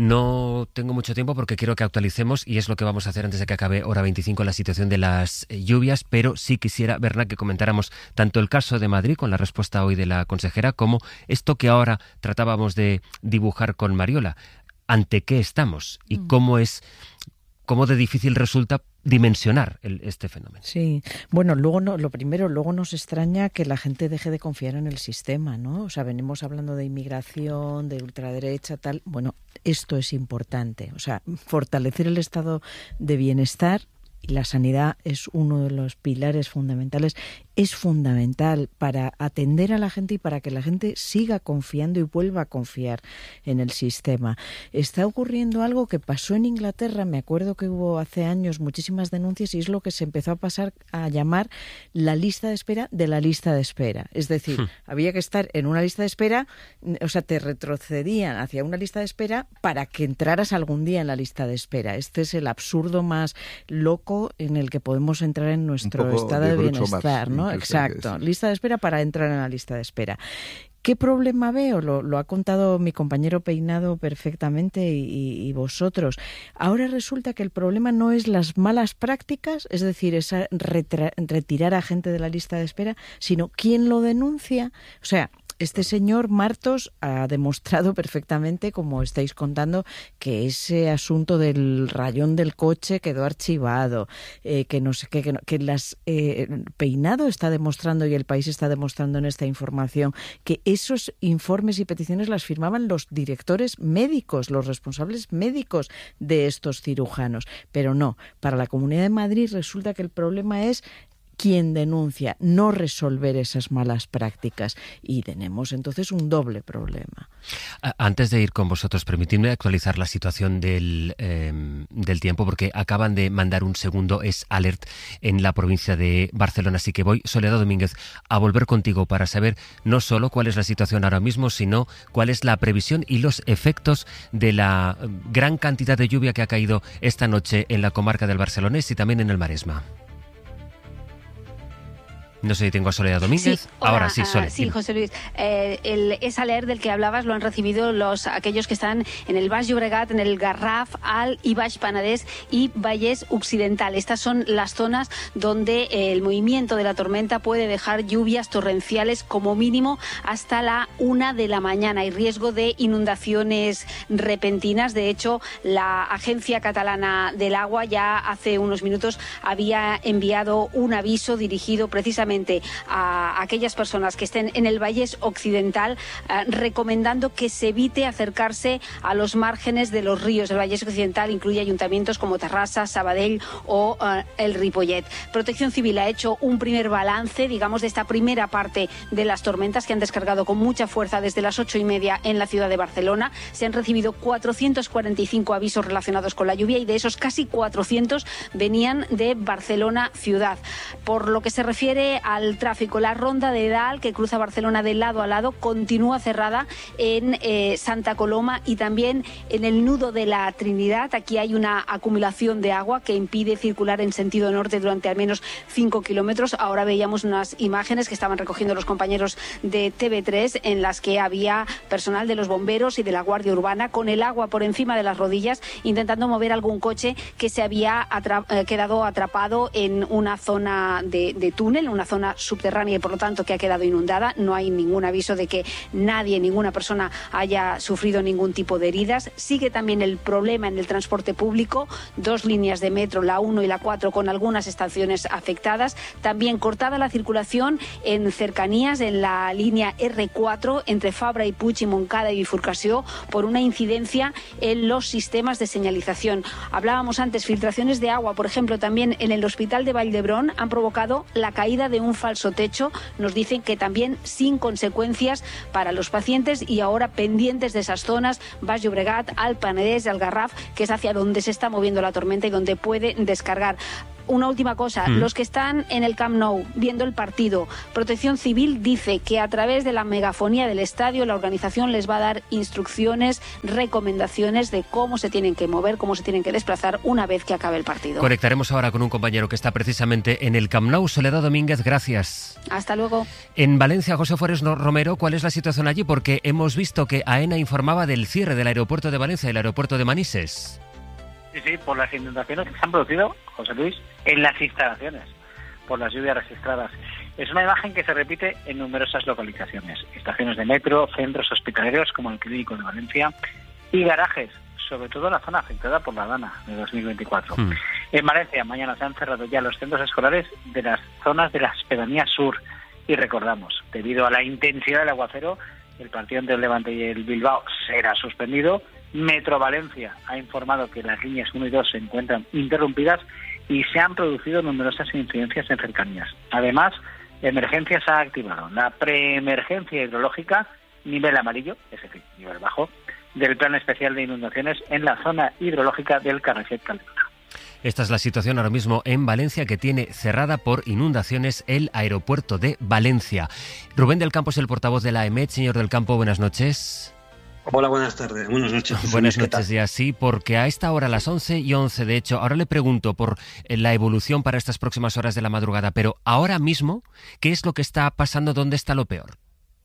No tengo mucho tiempo porque quiero que actualicemos, y es lo que vamos a hacer antes de que acabe hora veinticinco, la situación de las lluvias, pero sí quisiera, Berna, que comentáramos tanto el caso de Madrid, con la respuesta hoy de la consejera, como esto que ahora tratábamos de dibujar con Mariola. ¿Ante qué estamos? ¿Y mm. cómo es... cómo de difícil resulta dimensionar el, este fenómeno? Sí, bueno, luego no, lo primero, luego nos extraña que la gente deje de confiar en el sistema, ¿no? O sea, venimos hablando de inmigración, de ultraderecha, tal. Bueno, esto es importante. O sea, fortalecer el estado de bienestar, y la sanidad es uno de los pilares fundamentales. Es fundamental para atender a la gente y para que la gente siga confiando y vuelva a confiar en el sistema. Está ocurriendo algo que pasó en Inglaterra, me acuerdo que hubo hace años muchísimas denuncias, y es lo que se empezó a pasar a llamar la lista de espera de la lista de espera. Es decir, hmm. había que estar en una lista de espera, o sea, te retrocedían hacia una lista de espera para que entraras algún día en la lista de espera. Este es el absurdo más loco en el que podemos entrar en nuestro estado de, de bienestar, ¿no? Exacto, lista de espera para entrar en la lista de espera. ¿Qué problema veo? Lo, lo ha contado mi compañero Peinado perfectamente y, y vosotros. Ahora resulta que el problema no es las malas prácticas, es decir, esa retra- retirar a gente de la lista de espera, sino quién lo denuncia. O sea, este señor Martos ha demostrado perfectamente, como estáis contando, que ese asunto del rayón del coche quedó archivado, eh, que no sé qué, que, no, que las eh, Peinado está demostrando y el país está demostrando en esta información que esos informes y peticiones las firmaban los directores médicos, los responsables médicos de estos cirujanos. Pero no, para la Comunidad de Madrid resulta que el problema es quien denuncia, no resolver esas malas prácticas, y tenemos entonces un doble problema. Antes de ir con vosotros, permitidme actualizar la situación del, eh, del tiempo, porque acaban de mandar un segundo es alert en la provincia de Barcelona, así que voy, Soledad Domínguez, a volver contigo para saber no solo cuál es la situación ahora mismo, sino cuál es la previsión y los efectos de la gran cantidad de lluvia que ha caído esta noche en la comarca del Barcelonés y también en el Maresma. No sé si tengo a Soledad Domínguez. Sí, hola, ahora sí, Soledad. Uh, sí, José Luis. Eh, el esa leer del que hablabas lo han recibido los aquellos que están en el Baix Llobregat, en el Garraf, Alt y Baix Penedès y Vallès Occidental. Estas son las zonas donde el movimiento de la tormenta puede dejar lluvias torrenciales como mínimo hasta la una de la mañana. Hay riesgo de inundaciones repentinas. De hecho, la Agencia Catalana del Agua ya hace unos minutos había enviado un aviso dirigido precisamente a aquellas personas que estén en el Vallès Occidental, eh, recomendando que se evite acercarse a los márgenes de los ríos. El Vallès Occidental incluye ayuntamientos como Terrassa, Sabadell o eh, el Ripollet. Protección Civil ha hecho un primer balance, digamos, de esta primera parte de las tormentas que han descargado con mucha fuerza desde las ocho y media en la ciudad de Barcelona. Se han recibido cuatrocientos cuarenta y cinco avisos relacionados con la lluvia, y de esos casi cuatrocientos venían de Barcelona ciudad. Por lo que se refiere al tráfico. La ronda de Dal, que cruza Barcelona de lado a lado, continúa cerrada en eh, Santa Coloma y también en el nudo de la Trinidad. Aquí hay una acumulación de agua que impide circular en sentido norte durante al menos cinco kilómetros. Ahora veíamos unas imágenes que estaban recogiendo los compañeros de T V tres en las que había personal de los bomberos y de la Guardia Urbana con el agua por encima de las rodillas intentando mover algún coche que se había atra- eh, quedado atrapado en una zona de, de túnel, una zona subterránea y por lo tanto que ha quedado inundada. No hay ningún aviso de que nadie, ninguna persona haya sufrido ningún tipo de heridas. Sigue también el problema en el transporte público, dos líneas de metro, la uno y la cuatro, con algunas estaciones afectadas. También cortada la circulación en cercanías en la línea erre cuatro entre Fabra y Puig y Montcada y Bifurcació por una incidencia en los sistemas de señalización. Hablábamos antes, filtraciones de agua, por ejemplo, también en el hospital de Vall d'Hebron han provocado la caída de un falso techo. Nos dicen que también sin consecuencias para los pacientes y ahora pendientes de esas zonas, Baix Llobregat, Alt Penedès, el Garraf, que es hacia donde se está moviendo la tormenta y donde puede descargar. Una última cosa, mm. los que están en el Camp Nou viendo el partido, Protección Civil dice que a través de la megafonía del estadio la organización les va a dar instrucciones, recomendaciones de cómo se tienen que mover, cómo se tienen que desplazar una vez que acabe el partido. Conectaremos ahora con un compañero que está precisamente en el Camp Nou. Soledad Domínguez, gracias. Hasta luego. En Valencia, José Forés Romero, ¿cuál es la situación allí? Porque hemos visto que AENA informaba del cierre del aeropuerto de Valencia y el aeropuerto de Manises. Sí, sí, por las inundaciones que se han producido, José Luis, en las instalaciones, por las lluvias registradas. Es una imagen que se repite en numerosas localizaciones, estaciones de metro, centros hospitalarios como el Clínico de Valencia y garajes, sobre todo en la zona afectada por la Dana de dos mil veinticuatro. Mm. En Valencia, mañana se han cerrado ya los centros escolares de las zonas de las pedanías sur. Y recordamos, debido a la intensidad del aguacero, el partido entre el Levante y el Bilbao será suspendido. Metro Valencia ha informado que las líneas uno y dos se encuentran interrumpidas y se han producido numerosas incidencias en cercanías. Además, Emergencias ha activado la preemergencia hidrológica nivel amarillo, es decir, nivel bajo, del Plan Especial de Inundaciones en la zona hidrológica del Carreset Calderona. Esta es la situación ahora mismo en Valencia, que tiene cerrada por inundaciones el aeropuerto de Valencia. Rubén del Campo es el portavoz de la EMET. Señor del Campo, buenas noches. Hola, buenas tardes. Buenas noches. José Buenas Luis, noches ya, sí, porque a esta hora, las once y once, de hecho, ahora le pregunto por la evolución para estas próximas horas de la madrugada, pero ahora mismo, ¿qué es lo que está pasando? ¿Dónde está lo peor?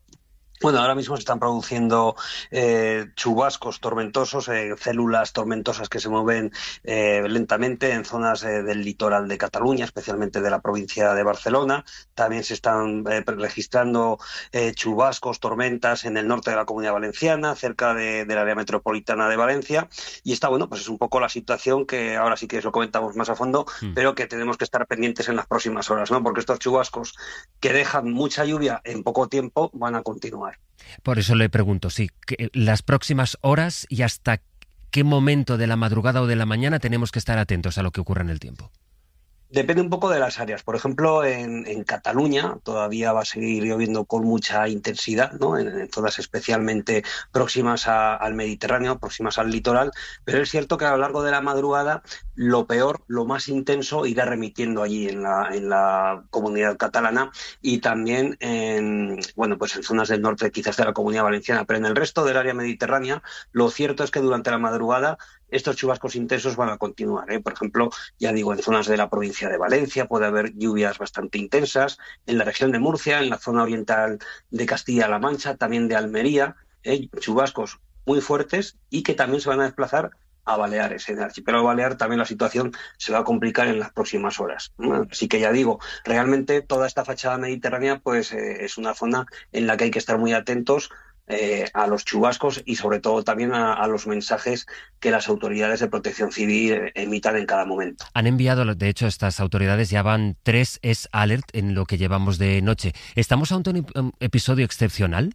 Bueno, ahora mismo se están produciendo eh, chubascos tormentosos, eh, células tormentosas que se mueven eh, lentamente en zonas eh, del litoral de Cataluña, especialmente de la provincia de Barcelona. También se están eh, registrando eh, chubascos, tormentas en el norte de la Comunidad Valenciana, cerca de, del área metropolitana de Valencia. Y está, bueno, pues es un poco la situación que ahora sí que lo comentamos más a fondo, mm. pero que tenemos que estar pendientes en las próximas horas, ¿no? Porque estos chubascos que dejan mucha lluvia en poco tiempo van a continuar. Por eso le pregunto, sí, que las próximas horas y hasta qué momento de la madrugada o de la mañana tenemos que estar atentos a lo que ocurra en el tiempo. Depende un poco de las áreas. Por ejemplo, en, en Cataluña todavía va a seguir lloviendo con mucha intensidad, ¿no? En, en zonas especialmente próximas a, al Mediterráneo, próximas al litoral, pero es cierto que a lo largo de la madrugada lo peor, lo más intenso irá remitiendo allí en la, en la comunidad catalana y también en, bueno, pues en zonas del norte quizás de la Comunidad Valenciana, pero en el resto del área mediterránea lo cierto es que durante la madrugada estos chubascos intensos van a continuar, ¿eh? Por ejemplo, ya digo, en zonas de la provincia de Valencia puede haber lluvias bastante intensas, en la región de Murcia, en la zona oriental de Castilla-La Mancha, también de Almería, ¿eh? Chubascos muy fuertes y que también se van a desplazar a Baleares. En el archipiélago balear también la situación se va a complicar en las próximas horas. Así que ya digo, realmente toda esta fachada mediterránea pues eh, es una zona en la que hay que estar muy atentos Eh, a los chubascos y sobre todo también a, a los mensajes que las autoridades de protección civil eh, emitan en cada momento. Han enviado, de hecho, estas autoridades ya van tres S alert en lo que llevamos de noche. ¿Estamos ante un, un episodio excepcional?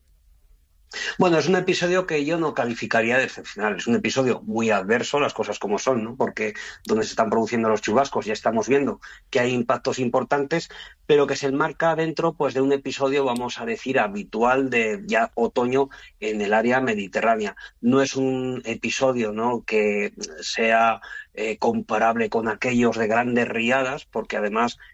Bueno, es un episodio que yo no calificaría de excepcional, es un episodio muy adverso, las cosas como son, ¿no? Porque donde se están produciendo los chubascos ya estamos viendo que hay impactos importantes, pero que se enmarca dentro pues de un episodio, vamos a decir, habitual de ya otoño en el área mediterránea. No es un episodio, ¿no?, que sea eh, comparable con aquellos de grandes riadas, porque además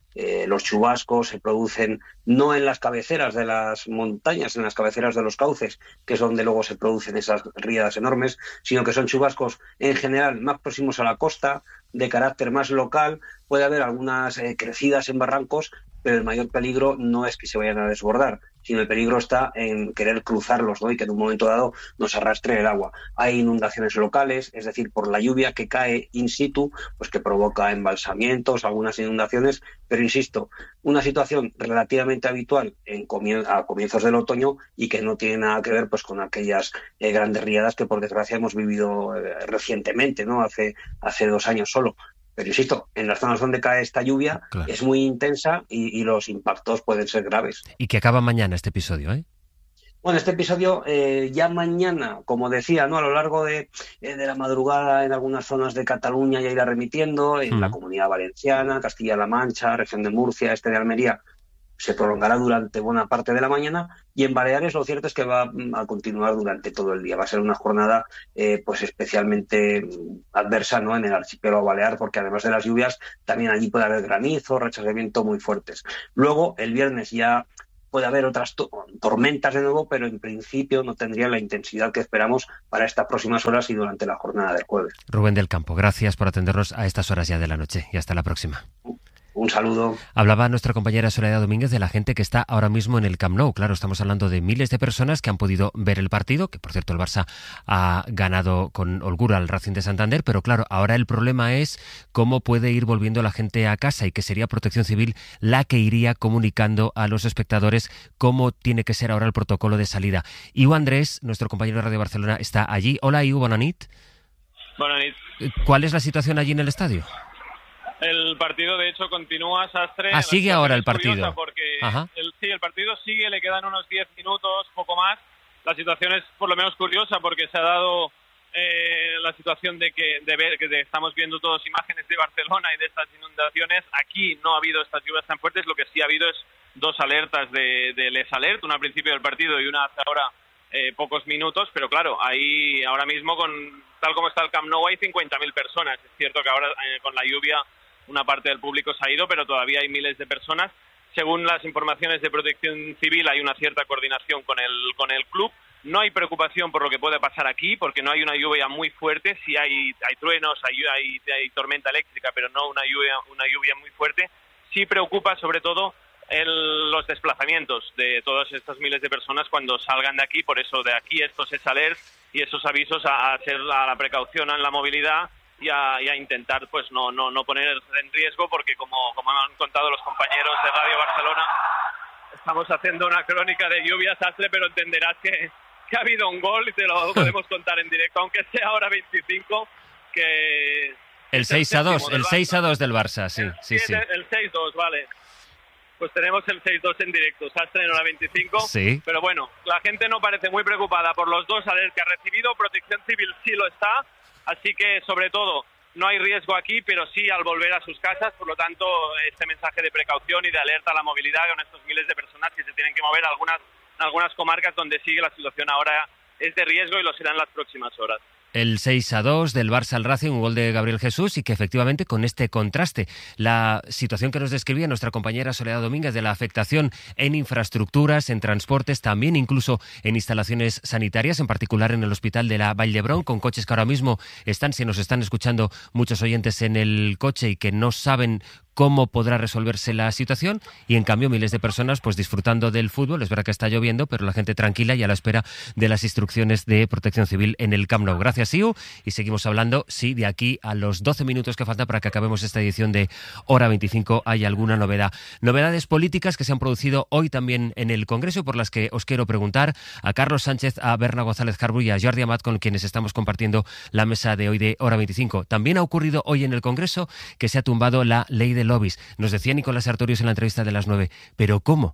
Eh, los chubascos se producen no en las cabeceras de las montañas, en las cabeceras de los cauces, que es donde luego se producen esas riadas enormes, sino que son chubascos en general más próximos a la costa, de carácter más local. Puede haber algunas eh, crecidas en barrancos, pero el mayor peligro no es que se vayan a desbordar, sino el peligro está en querer cruzarlos, ¿no? Y que en un momento dado nos arrastre el agua. Hay inundaciones locales, es decir, por la lluvia que cae in situ, pues que provoca embalsamientos, algunas inundaciones, pero insisto, una situación relativamente habitual en comien- a comienzos del otoño y que no tiene nada que ver pues con aquellas eh, grandes riadas que por desgracia hemos vivido eh, recientemente, ¿no? Hace, hace dos años solo. Pero insisto, en las zonas donde cae esta lluvia claro. es muy intensa y, y los impactos pueden ser graves. Y que acaba mañana este episodio, ¿eh? Bueno, este episodio eh, ya mañana, como decía, ¿no? A lo largo de, eh, de la madrugada en algunas zonas de Cataluña ya irá remitiendo, en mm. la Comunidad Valenciana, Castilla-La Mancha, región de Murcia, este de Almería, se prolongará durante buena parte de la mañana, y en Baleares lo cierto es que va a continuar durante todo el día. Va a ser una jornada eh, pues especialmente adversa, ¿no? En el archipiélago balear, porque además de las lluvias también allí puede haber granizo, rachas de viento muy fuertes. Luego el viernes ya puede haber otras to- tormentas de nuevo, pero en principio no tendrían la intensidad que esperamos para estas próximas horas y durante la jornada del jueves. Rubén del Campo, gracias por atendernos a estas horas ya de la noche y hasta la próxima. Un saludo. Hablaba nuestra compañera Soledad Domínguez de la gente que está ahora mismo en el Camp Nou. Claro, estamos hablando de miles de personas que han podido ver el partido, que por cierto el Barça ha ganado con holgura al Racing de Santander, pero claro, ahora el problema es cómo puede ir volviendo la gente a casa y que sería Protección Civil la que iría comunicando a los espectadores cómo tiene que ser ahora el protocolo de salida. Iu Andrés, nuestro compañero de Radio Barcelona, está allí. Hola Iu, bona nit. Bona nit. ¿Cuál es la situación allí en el estadio? El partido, de hecho, continúa, Sastre. Ah, sigue ahora el partido. Porque Ajá. El, sí, el partido sigue, le quedan unos diez minutos, poco más. La situación es por lo menos curiosa porque se ha dado eh, la situación de que de ver que de, estamos viendo todas imágenes de Barcelona y de estas inundaciones. Aquí no ha habido estas lluvias tan fuertes, lo que sí ha habido es dos alertas de, de Les Alert, una al principio del partido y una hace ahora eh, pocos minutos, pero claro, ahí ahora mismo, con tal como está el Camp Nou, hay cincuenta mil personas. Es cierto que ahora eh, con la lluvia una parte del público se ha ido, pero todavía hay miles de personas. Según las informaciones de Protección Civil, hay una cierta coordinación con el con el club. No hay preocupación por lo que puede pasar aquí, porque no hay una lluvia muy fuerte. Sí hay hay truenos, hay, hay, hay tormenta eléctrica, pero no una lluvia una lluvia muy fuerte. Sí preocupa sobre todo el, los desplazamientos de todas estas miles de personas cuando salgan de aquí. Por eso de aquí estos es alerts y esos avisos a, a hacer a la precaución en la movilidad. Y a, y a intentar pues no no no poner en riesgo, porque como como han contado los compañeros de Radio Barcelona, estamos haciendo una crónica de lluvia, Sastre, pero entenderás que, que ha habido un gol y te lo podemos contar en directo, aunque sea ahora veinticinco, que el seis a dos, el seis a dos del Barça, sí, sí, sí. El seis dos, vale. Pues tenemos el seis dos en directo, Sastre en hora veinticinco, sí. Pero bueno, la gente no parece muy preocupada por los dos alertas que ha recibido. Protección Civil sí lo está. Así que, sobre todo, no hay riesgo aquí, pero sí al volver a sus casas. Por lo tanto, este mensaje de precaución y de alerta a la movilidad con estos miles de personas que se tienen que mover a algunas, algunas comarcas donde sigue la situación ahora es de riesgo y lo será en las próximas horas. El seis a dos del Barça al Racing, un gol de Gabriel Jesús, y que efectivamente con este contraste, la situación que nos describía nuestra compañera Soledad Domínguez de la afectación en infraestructuras, en transportes, también incluso en instalaciones sanitarias, en particular en el hospital de la Vall d'Hebron, con coches que ahora mismo están, si nos están escuchando muchos oyentes en el coche y que no saben cómo podrá resolverse la situación, y en cambio miles de personas pues disfrutando del fútbol. Es verdad que está lloviendo, pero la gente tranquila y a la espera de las instrucciones de Protección Civil en el Camp Nou. Gracias, Iu, y seguimos hablando, sí, de aquí a los doce minutos que falta para que acabemos esta edición de Hora veinticinco, hay alguna novedad. Novedades políticas que se han producido hoy también en el Congreso, por las que os quiero preguntar a Carlos Sánchez, a Berna González Carbu y a Jordi Amat, con quienes estamos compartiendo la mesa de hoy de Hora veinticinco. También ha ocurrido hoy en el Congreso que se ha tumbado la ley de lobbies. Nos decía Nicolás Sartorius en la entrevista de las nueve, ¿pero cómo?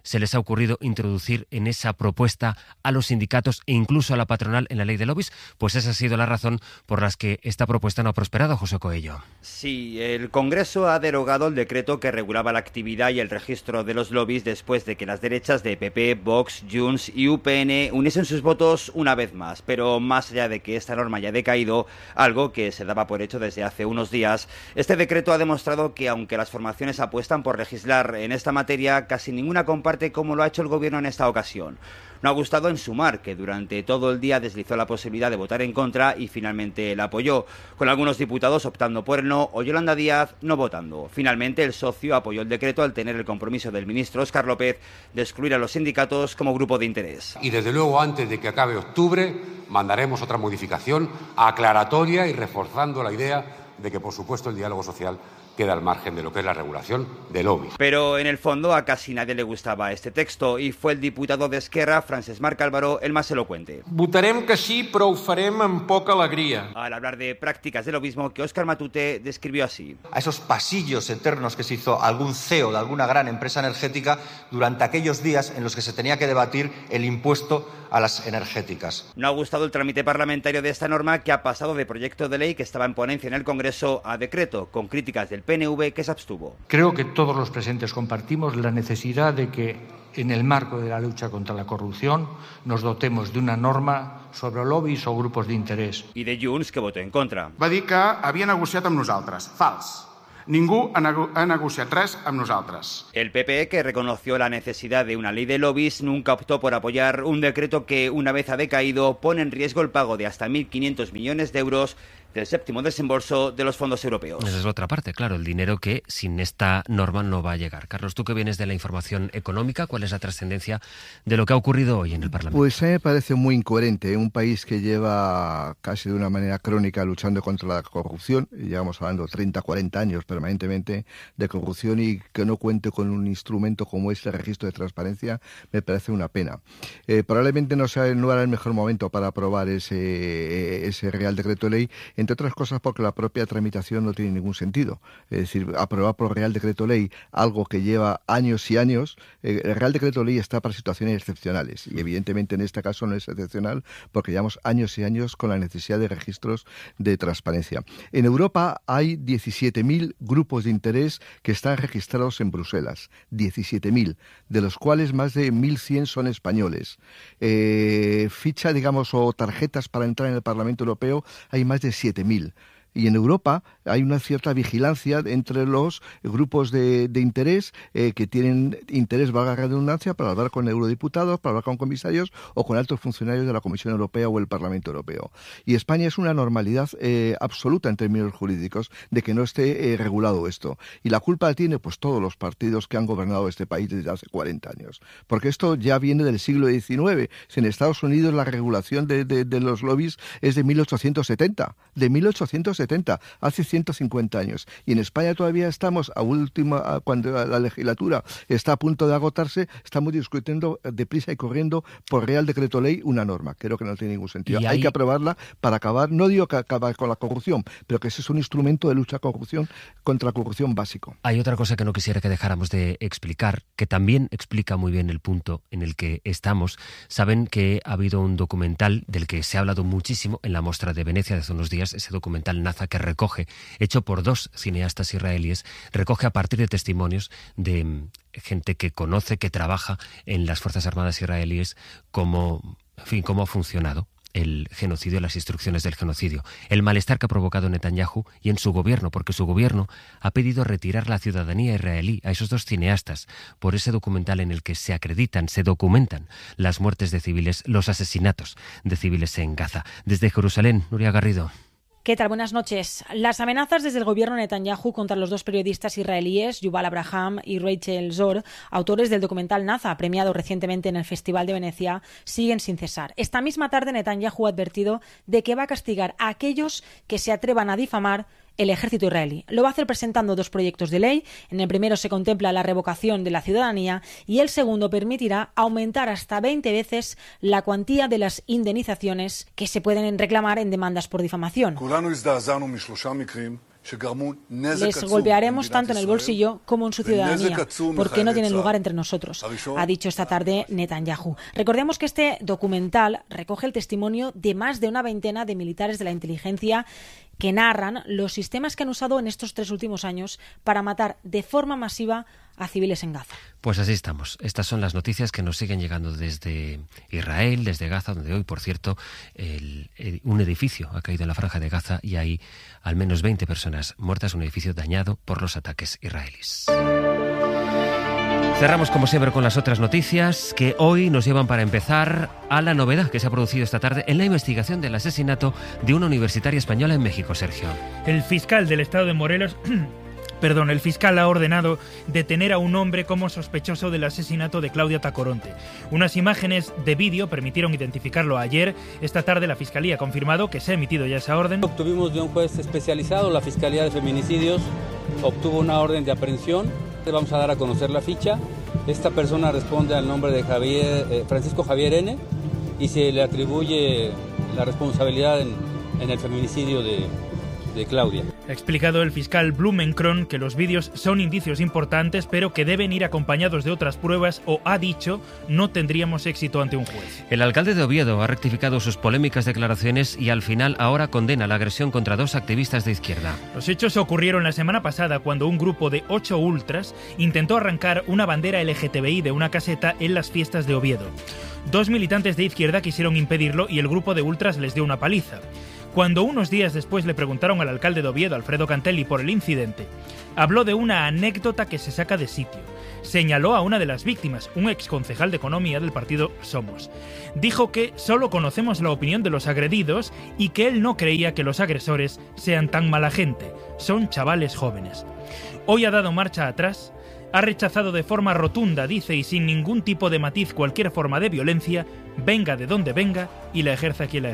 se les ha ocurrido introducir en esa propuesta a los sindicatos e incluso a la patronal en la ley de lobbies? Pues esa ha sido la razón por la que esta propuesta no ha prosperado, José Coello. Sí, el Congreso ha derogado el decreto que regulaba la actividad y el registro de los lobbies después de que las derechas de P P, Vox, Junts y U P N uniesen sus votos una vez más. Pero más allá de que esta norma haya decaído, algo que se daba por hecho desde hace unos días, este decreto ha demostrado que aunque las formaciones apuestan por legislar en esta materia, casi ninguna comparte como lo ha hecho el Gobierno en esta ocasión. No ha gustado en Sumar, que durante todo el día deslizó la posibilidad de votar en contra y finalmente la apoyó, con algunos diputados optando por el no o Yolanda Díaz no votando. Finalmente, el socio apoyó el decreto al tener el compromiso del ministro Óscar López de excluir a los sindicatos como grupo de interés. Y desde luego, antes de que acabe octubre, mandaremos otra modificación aclaratoria y reforzando la idea de que, por supuesto, el diálogo social queda al margen de lo que es la regulación de lobbies. Pero en el fondo a casi nadie le gustaba este texto y fue el diputado de Esquerra, Francesc Marc Álvaro, el más elocuente. Votarem que sí, però ho farem amb poca alegria. Al hablar de prácticas de lobismo que Óscar Matute describió así. A esos pasillos eternos que se hizo algún C E O de alguna gran empresa energética durante aquellos días en los que se tenía que debatir el impuesto a las energéticas. No ha gustado el trámite parlamentario de esta norma, que ha pasado de proyecto de ley que estaba en ponencia en el Congreso a decreto, con críticas del P N V, que se abstuvo. Creo que todos los presentes compartimos la necesidad de que en el marco de la lucha contra la corrupción nos dotemos de una norma sobre lobbies o grupos de interés. Y de Junts, que votó en contra. Va dir que havia negociat amb nosaltres. Fals. Ningú ha, nego ha negociat res amb nosaltres. El P P, que reconoció la necesidad de una ley de lobbies, nunca optó por apoyar un decreto que, una vez ha decaído, pone en riesgo el pago de hasta mil quinientos millones de euros del séptimo desembolso de los fondos europeos. Esa es la otra parte, claro, el dinero que sin esta norma no va a llegar. Carlos, tú que vienes de la información económica, ¿cuál es la trascendencia de lo que ha ocurrido hoy en el Parlamento? Pues a mí me parece muy incoherente. Un país que lleva casi de una manera crónica luchando contra la corrupción, y llevamos hablando treinta, cuarenta años permanentemente de corrupción, y que no cuente con un instrumento como este registro de transparencia, me parece una pena. Eh, probablemente no sea no era el mejor momento para aprobar ese, ese Real Decreto Ley, entre otras cosas porque la propia tramitación no tiene ningún sentido. Es decir, aprobar por Real Decreto Ley algo que lleva años y años. Eh, el Real Decreto Ley está para situaciones excepcionales, y evidentemente en este caso no es excepcional porque llevamos años y años con la necesidad de registros de transparencia. En Europa hay diecisiete mil grupos de interés que están registrados en Bruselas, diecisiete mil, de los cuales más de mil cien son españoles. Eh, ficha, digamos, o tarjetas para entrar en el Parlamento Europeo hay más de siete mil. Y en Europa hay una cierta vigilancia entre los grupos de, de interés eh, que tienen interés, valga la redundancia, para hablar con eurodiputados, para hablar con comisarios o con altos funcionarios de la Comisión Europea o el Parlamento Europeo. Y España es una normalidad eh, absoluta en términos jurídicos de que no esté eh, regulado esto. Y la culpa la tiene pues todos los partidos que han gobernado este país desde hace cuarenta años. Porque esto ya viene del siglo diecinueve. En Estados Unidos la regulación de, de, de los lobbies es de mil ochocientos setenta. De mil ochocientos setenta, hace ciento cincuenta años. Y en España todavía estamos, a última, cuando la legislatura está a punto de agotarse, estamos discutiendo deprisa y corriendo por Real Decreto Ley una norma. Creo que no tiene ningún sentido. Hay... hay que aprobarla para acabar, no digo que acabar con la corrupción, pero que ese es un instrumento de lucha corrupción contra la corrupción básico. Hay otra cosa que no quisiera que dejáramos de explicar, que también explica muy bien el punto en el que estamos. Saben que ha habido un documental del que se ha hablado muchísimo en la Mostra de Venecia de hace unos días, ese documental Naza, que recoge, hecho por dos cineastas israelíes, recoge a partir de testimonios de gente que conoce, que trabaja en las Fuerzas Armadas israelíes, cómo, en fin, cómo ha funcionado el genocidio, las instrucciones del genocidio, el malestar que ha provocado Netanyahu y en su gobierno, porque su gobierno ha pedido retirar la ciudadanía israelí a esos dos cineastas por ese documental en el que se acreditan, se documentan las muertes de civiles, los asesinatos de civiles en Gaza. Desde Jerusalén, Nuria Garrido. ¿Qué tal? Buenas noches. Las amenazas desde el gobierno de Netanyahu contra los dos periodistas israelíes, Yuval Abraham y Rachel Zor, autores del documental Naza, premiado recientemente en el Festival de Venecia, siguen sin cesar. Esta misma tarde Netanyahu ha advertido de que va a castigar a aquellos que se atrevan a difamar el ejército israelí. Lo va a hacer presentando dos proyectos de ley. En el primero se contempla la revocación de la ciudadanía y el segundo permitirá aumentar hasta veinte veces la cuantía de las indemnizaciones que se pueden reclamar en demandas por difamación. Les golpearemos tanto en el bolsillo como en su ciudadanía, porque no tienen lugar entre nosotros, ha dicho esta tarde Netanyahu. Recordemos que este documental recoge el testimonio de más de una veintena de militares de la inteligencia que narran los sistemas que han usado en estos tres últimos años para matar de forma masiva a civiles en Gaza. Pues así estamos. Estas son las noticias que nos siguen llegando desde Israel, desde Gaza, donde hoy, por cierto, el, el, un edificio ha caído en la franja de Gaza y hay al menos veinte personas muertas, un edificio dañado por los ataques israelíes. Cerramos como siempre con las otras noticias que hoy nos llevan para empezar a la novedad que se ha producido esta tarde en la investigación del asesinato de una universitaria española en México, Sergio. El fiscal del estado de Morelos... Perdón, el fiscal ha ordenado detener a un hombre como sospechoso del asesinato de Claudia Tacoronte. Unas imágenes de vídeo permitieron identificarlo ayer. Esta tarde la Fiscalía ha confirmado que se ha emitido ya esa orden. Obtuvimos de un juez especializado, la Fiscalía de Feminicidios, obtuvo una orden de aprehensión. Vamos a dar a conocer la ficha. Esta persona responde al nombre de Javier, eh, Francisco Javier N. y se le atribuye la responsabilidad en, en el feminicidio de... de Claudia. Ha explicado el fiscal Blumenkron que los vídeos son indicios importantes, pero que deben ir acompañados de otras pruebas o, ha dicho, no tendríamos éxito ante un juez. El alcalde de Oviedo ha rectificado sus polémicas declaraciones y al final ahora condena la agresión contra dos activistas de izquierda. Los hechos ocurrieron la semana pasada cuando un grupo de ocho ultras intentó arrancar una bandera L G T B I de una caseta en las fiestas de Oviedo. Dos militantes de izquierda quisieron impedirlo y el grupo de ultras les dio una paliza. Cuando unos días después le preguntaron al alcalde de Oviedo, Alfredo Cantelli, por el incidente, habló de una anécdota que se saca de sitio. Señaló a una de las víctimas, un exconcejal de Economía del partido Somos. Dijo que solo conocemos la opinión de los agredidos y que él no creía que los agresores sean tan mala gente. Son chavales jóvenes. Hoy ha dado marcha atrás, ha rechazado de forma rotunda, dice, y sin ningún tipo de matiz cualquier forma de violencia, venga de donde venga y la ejerza quien la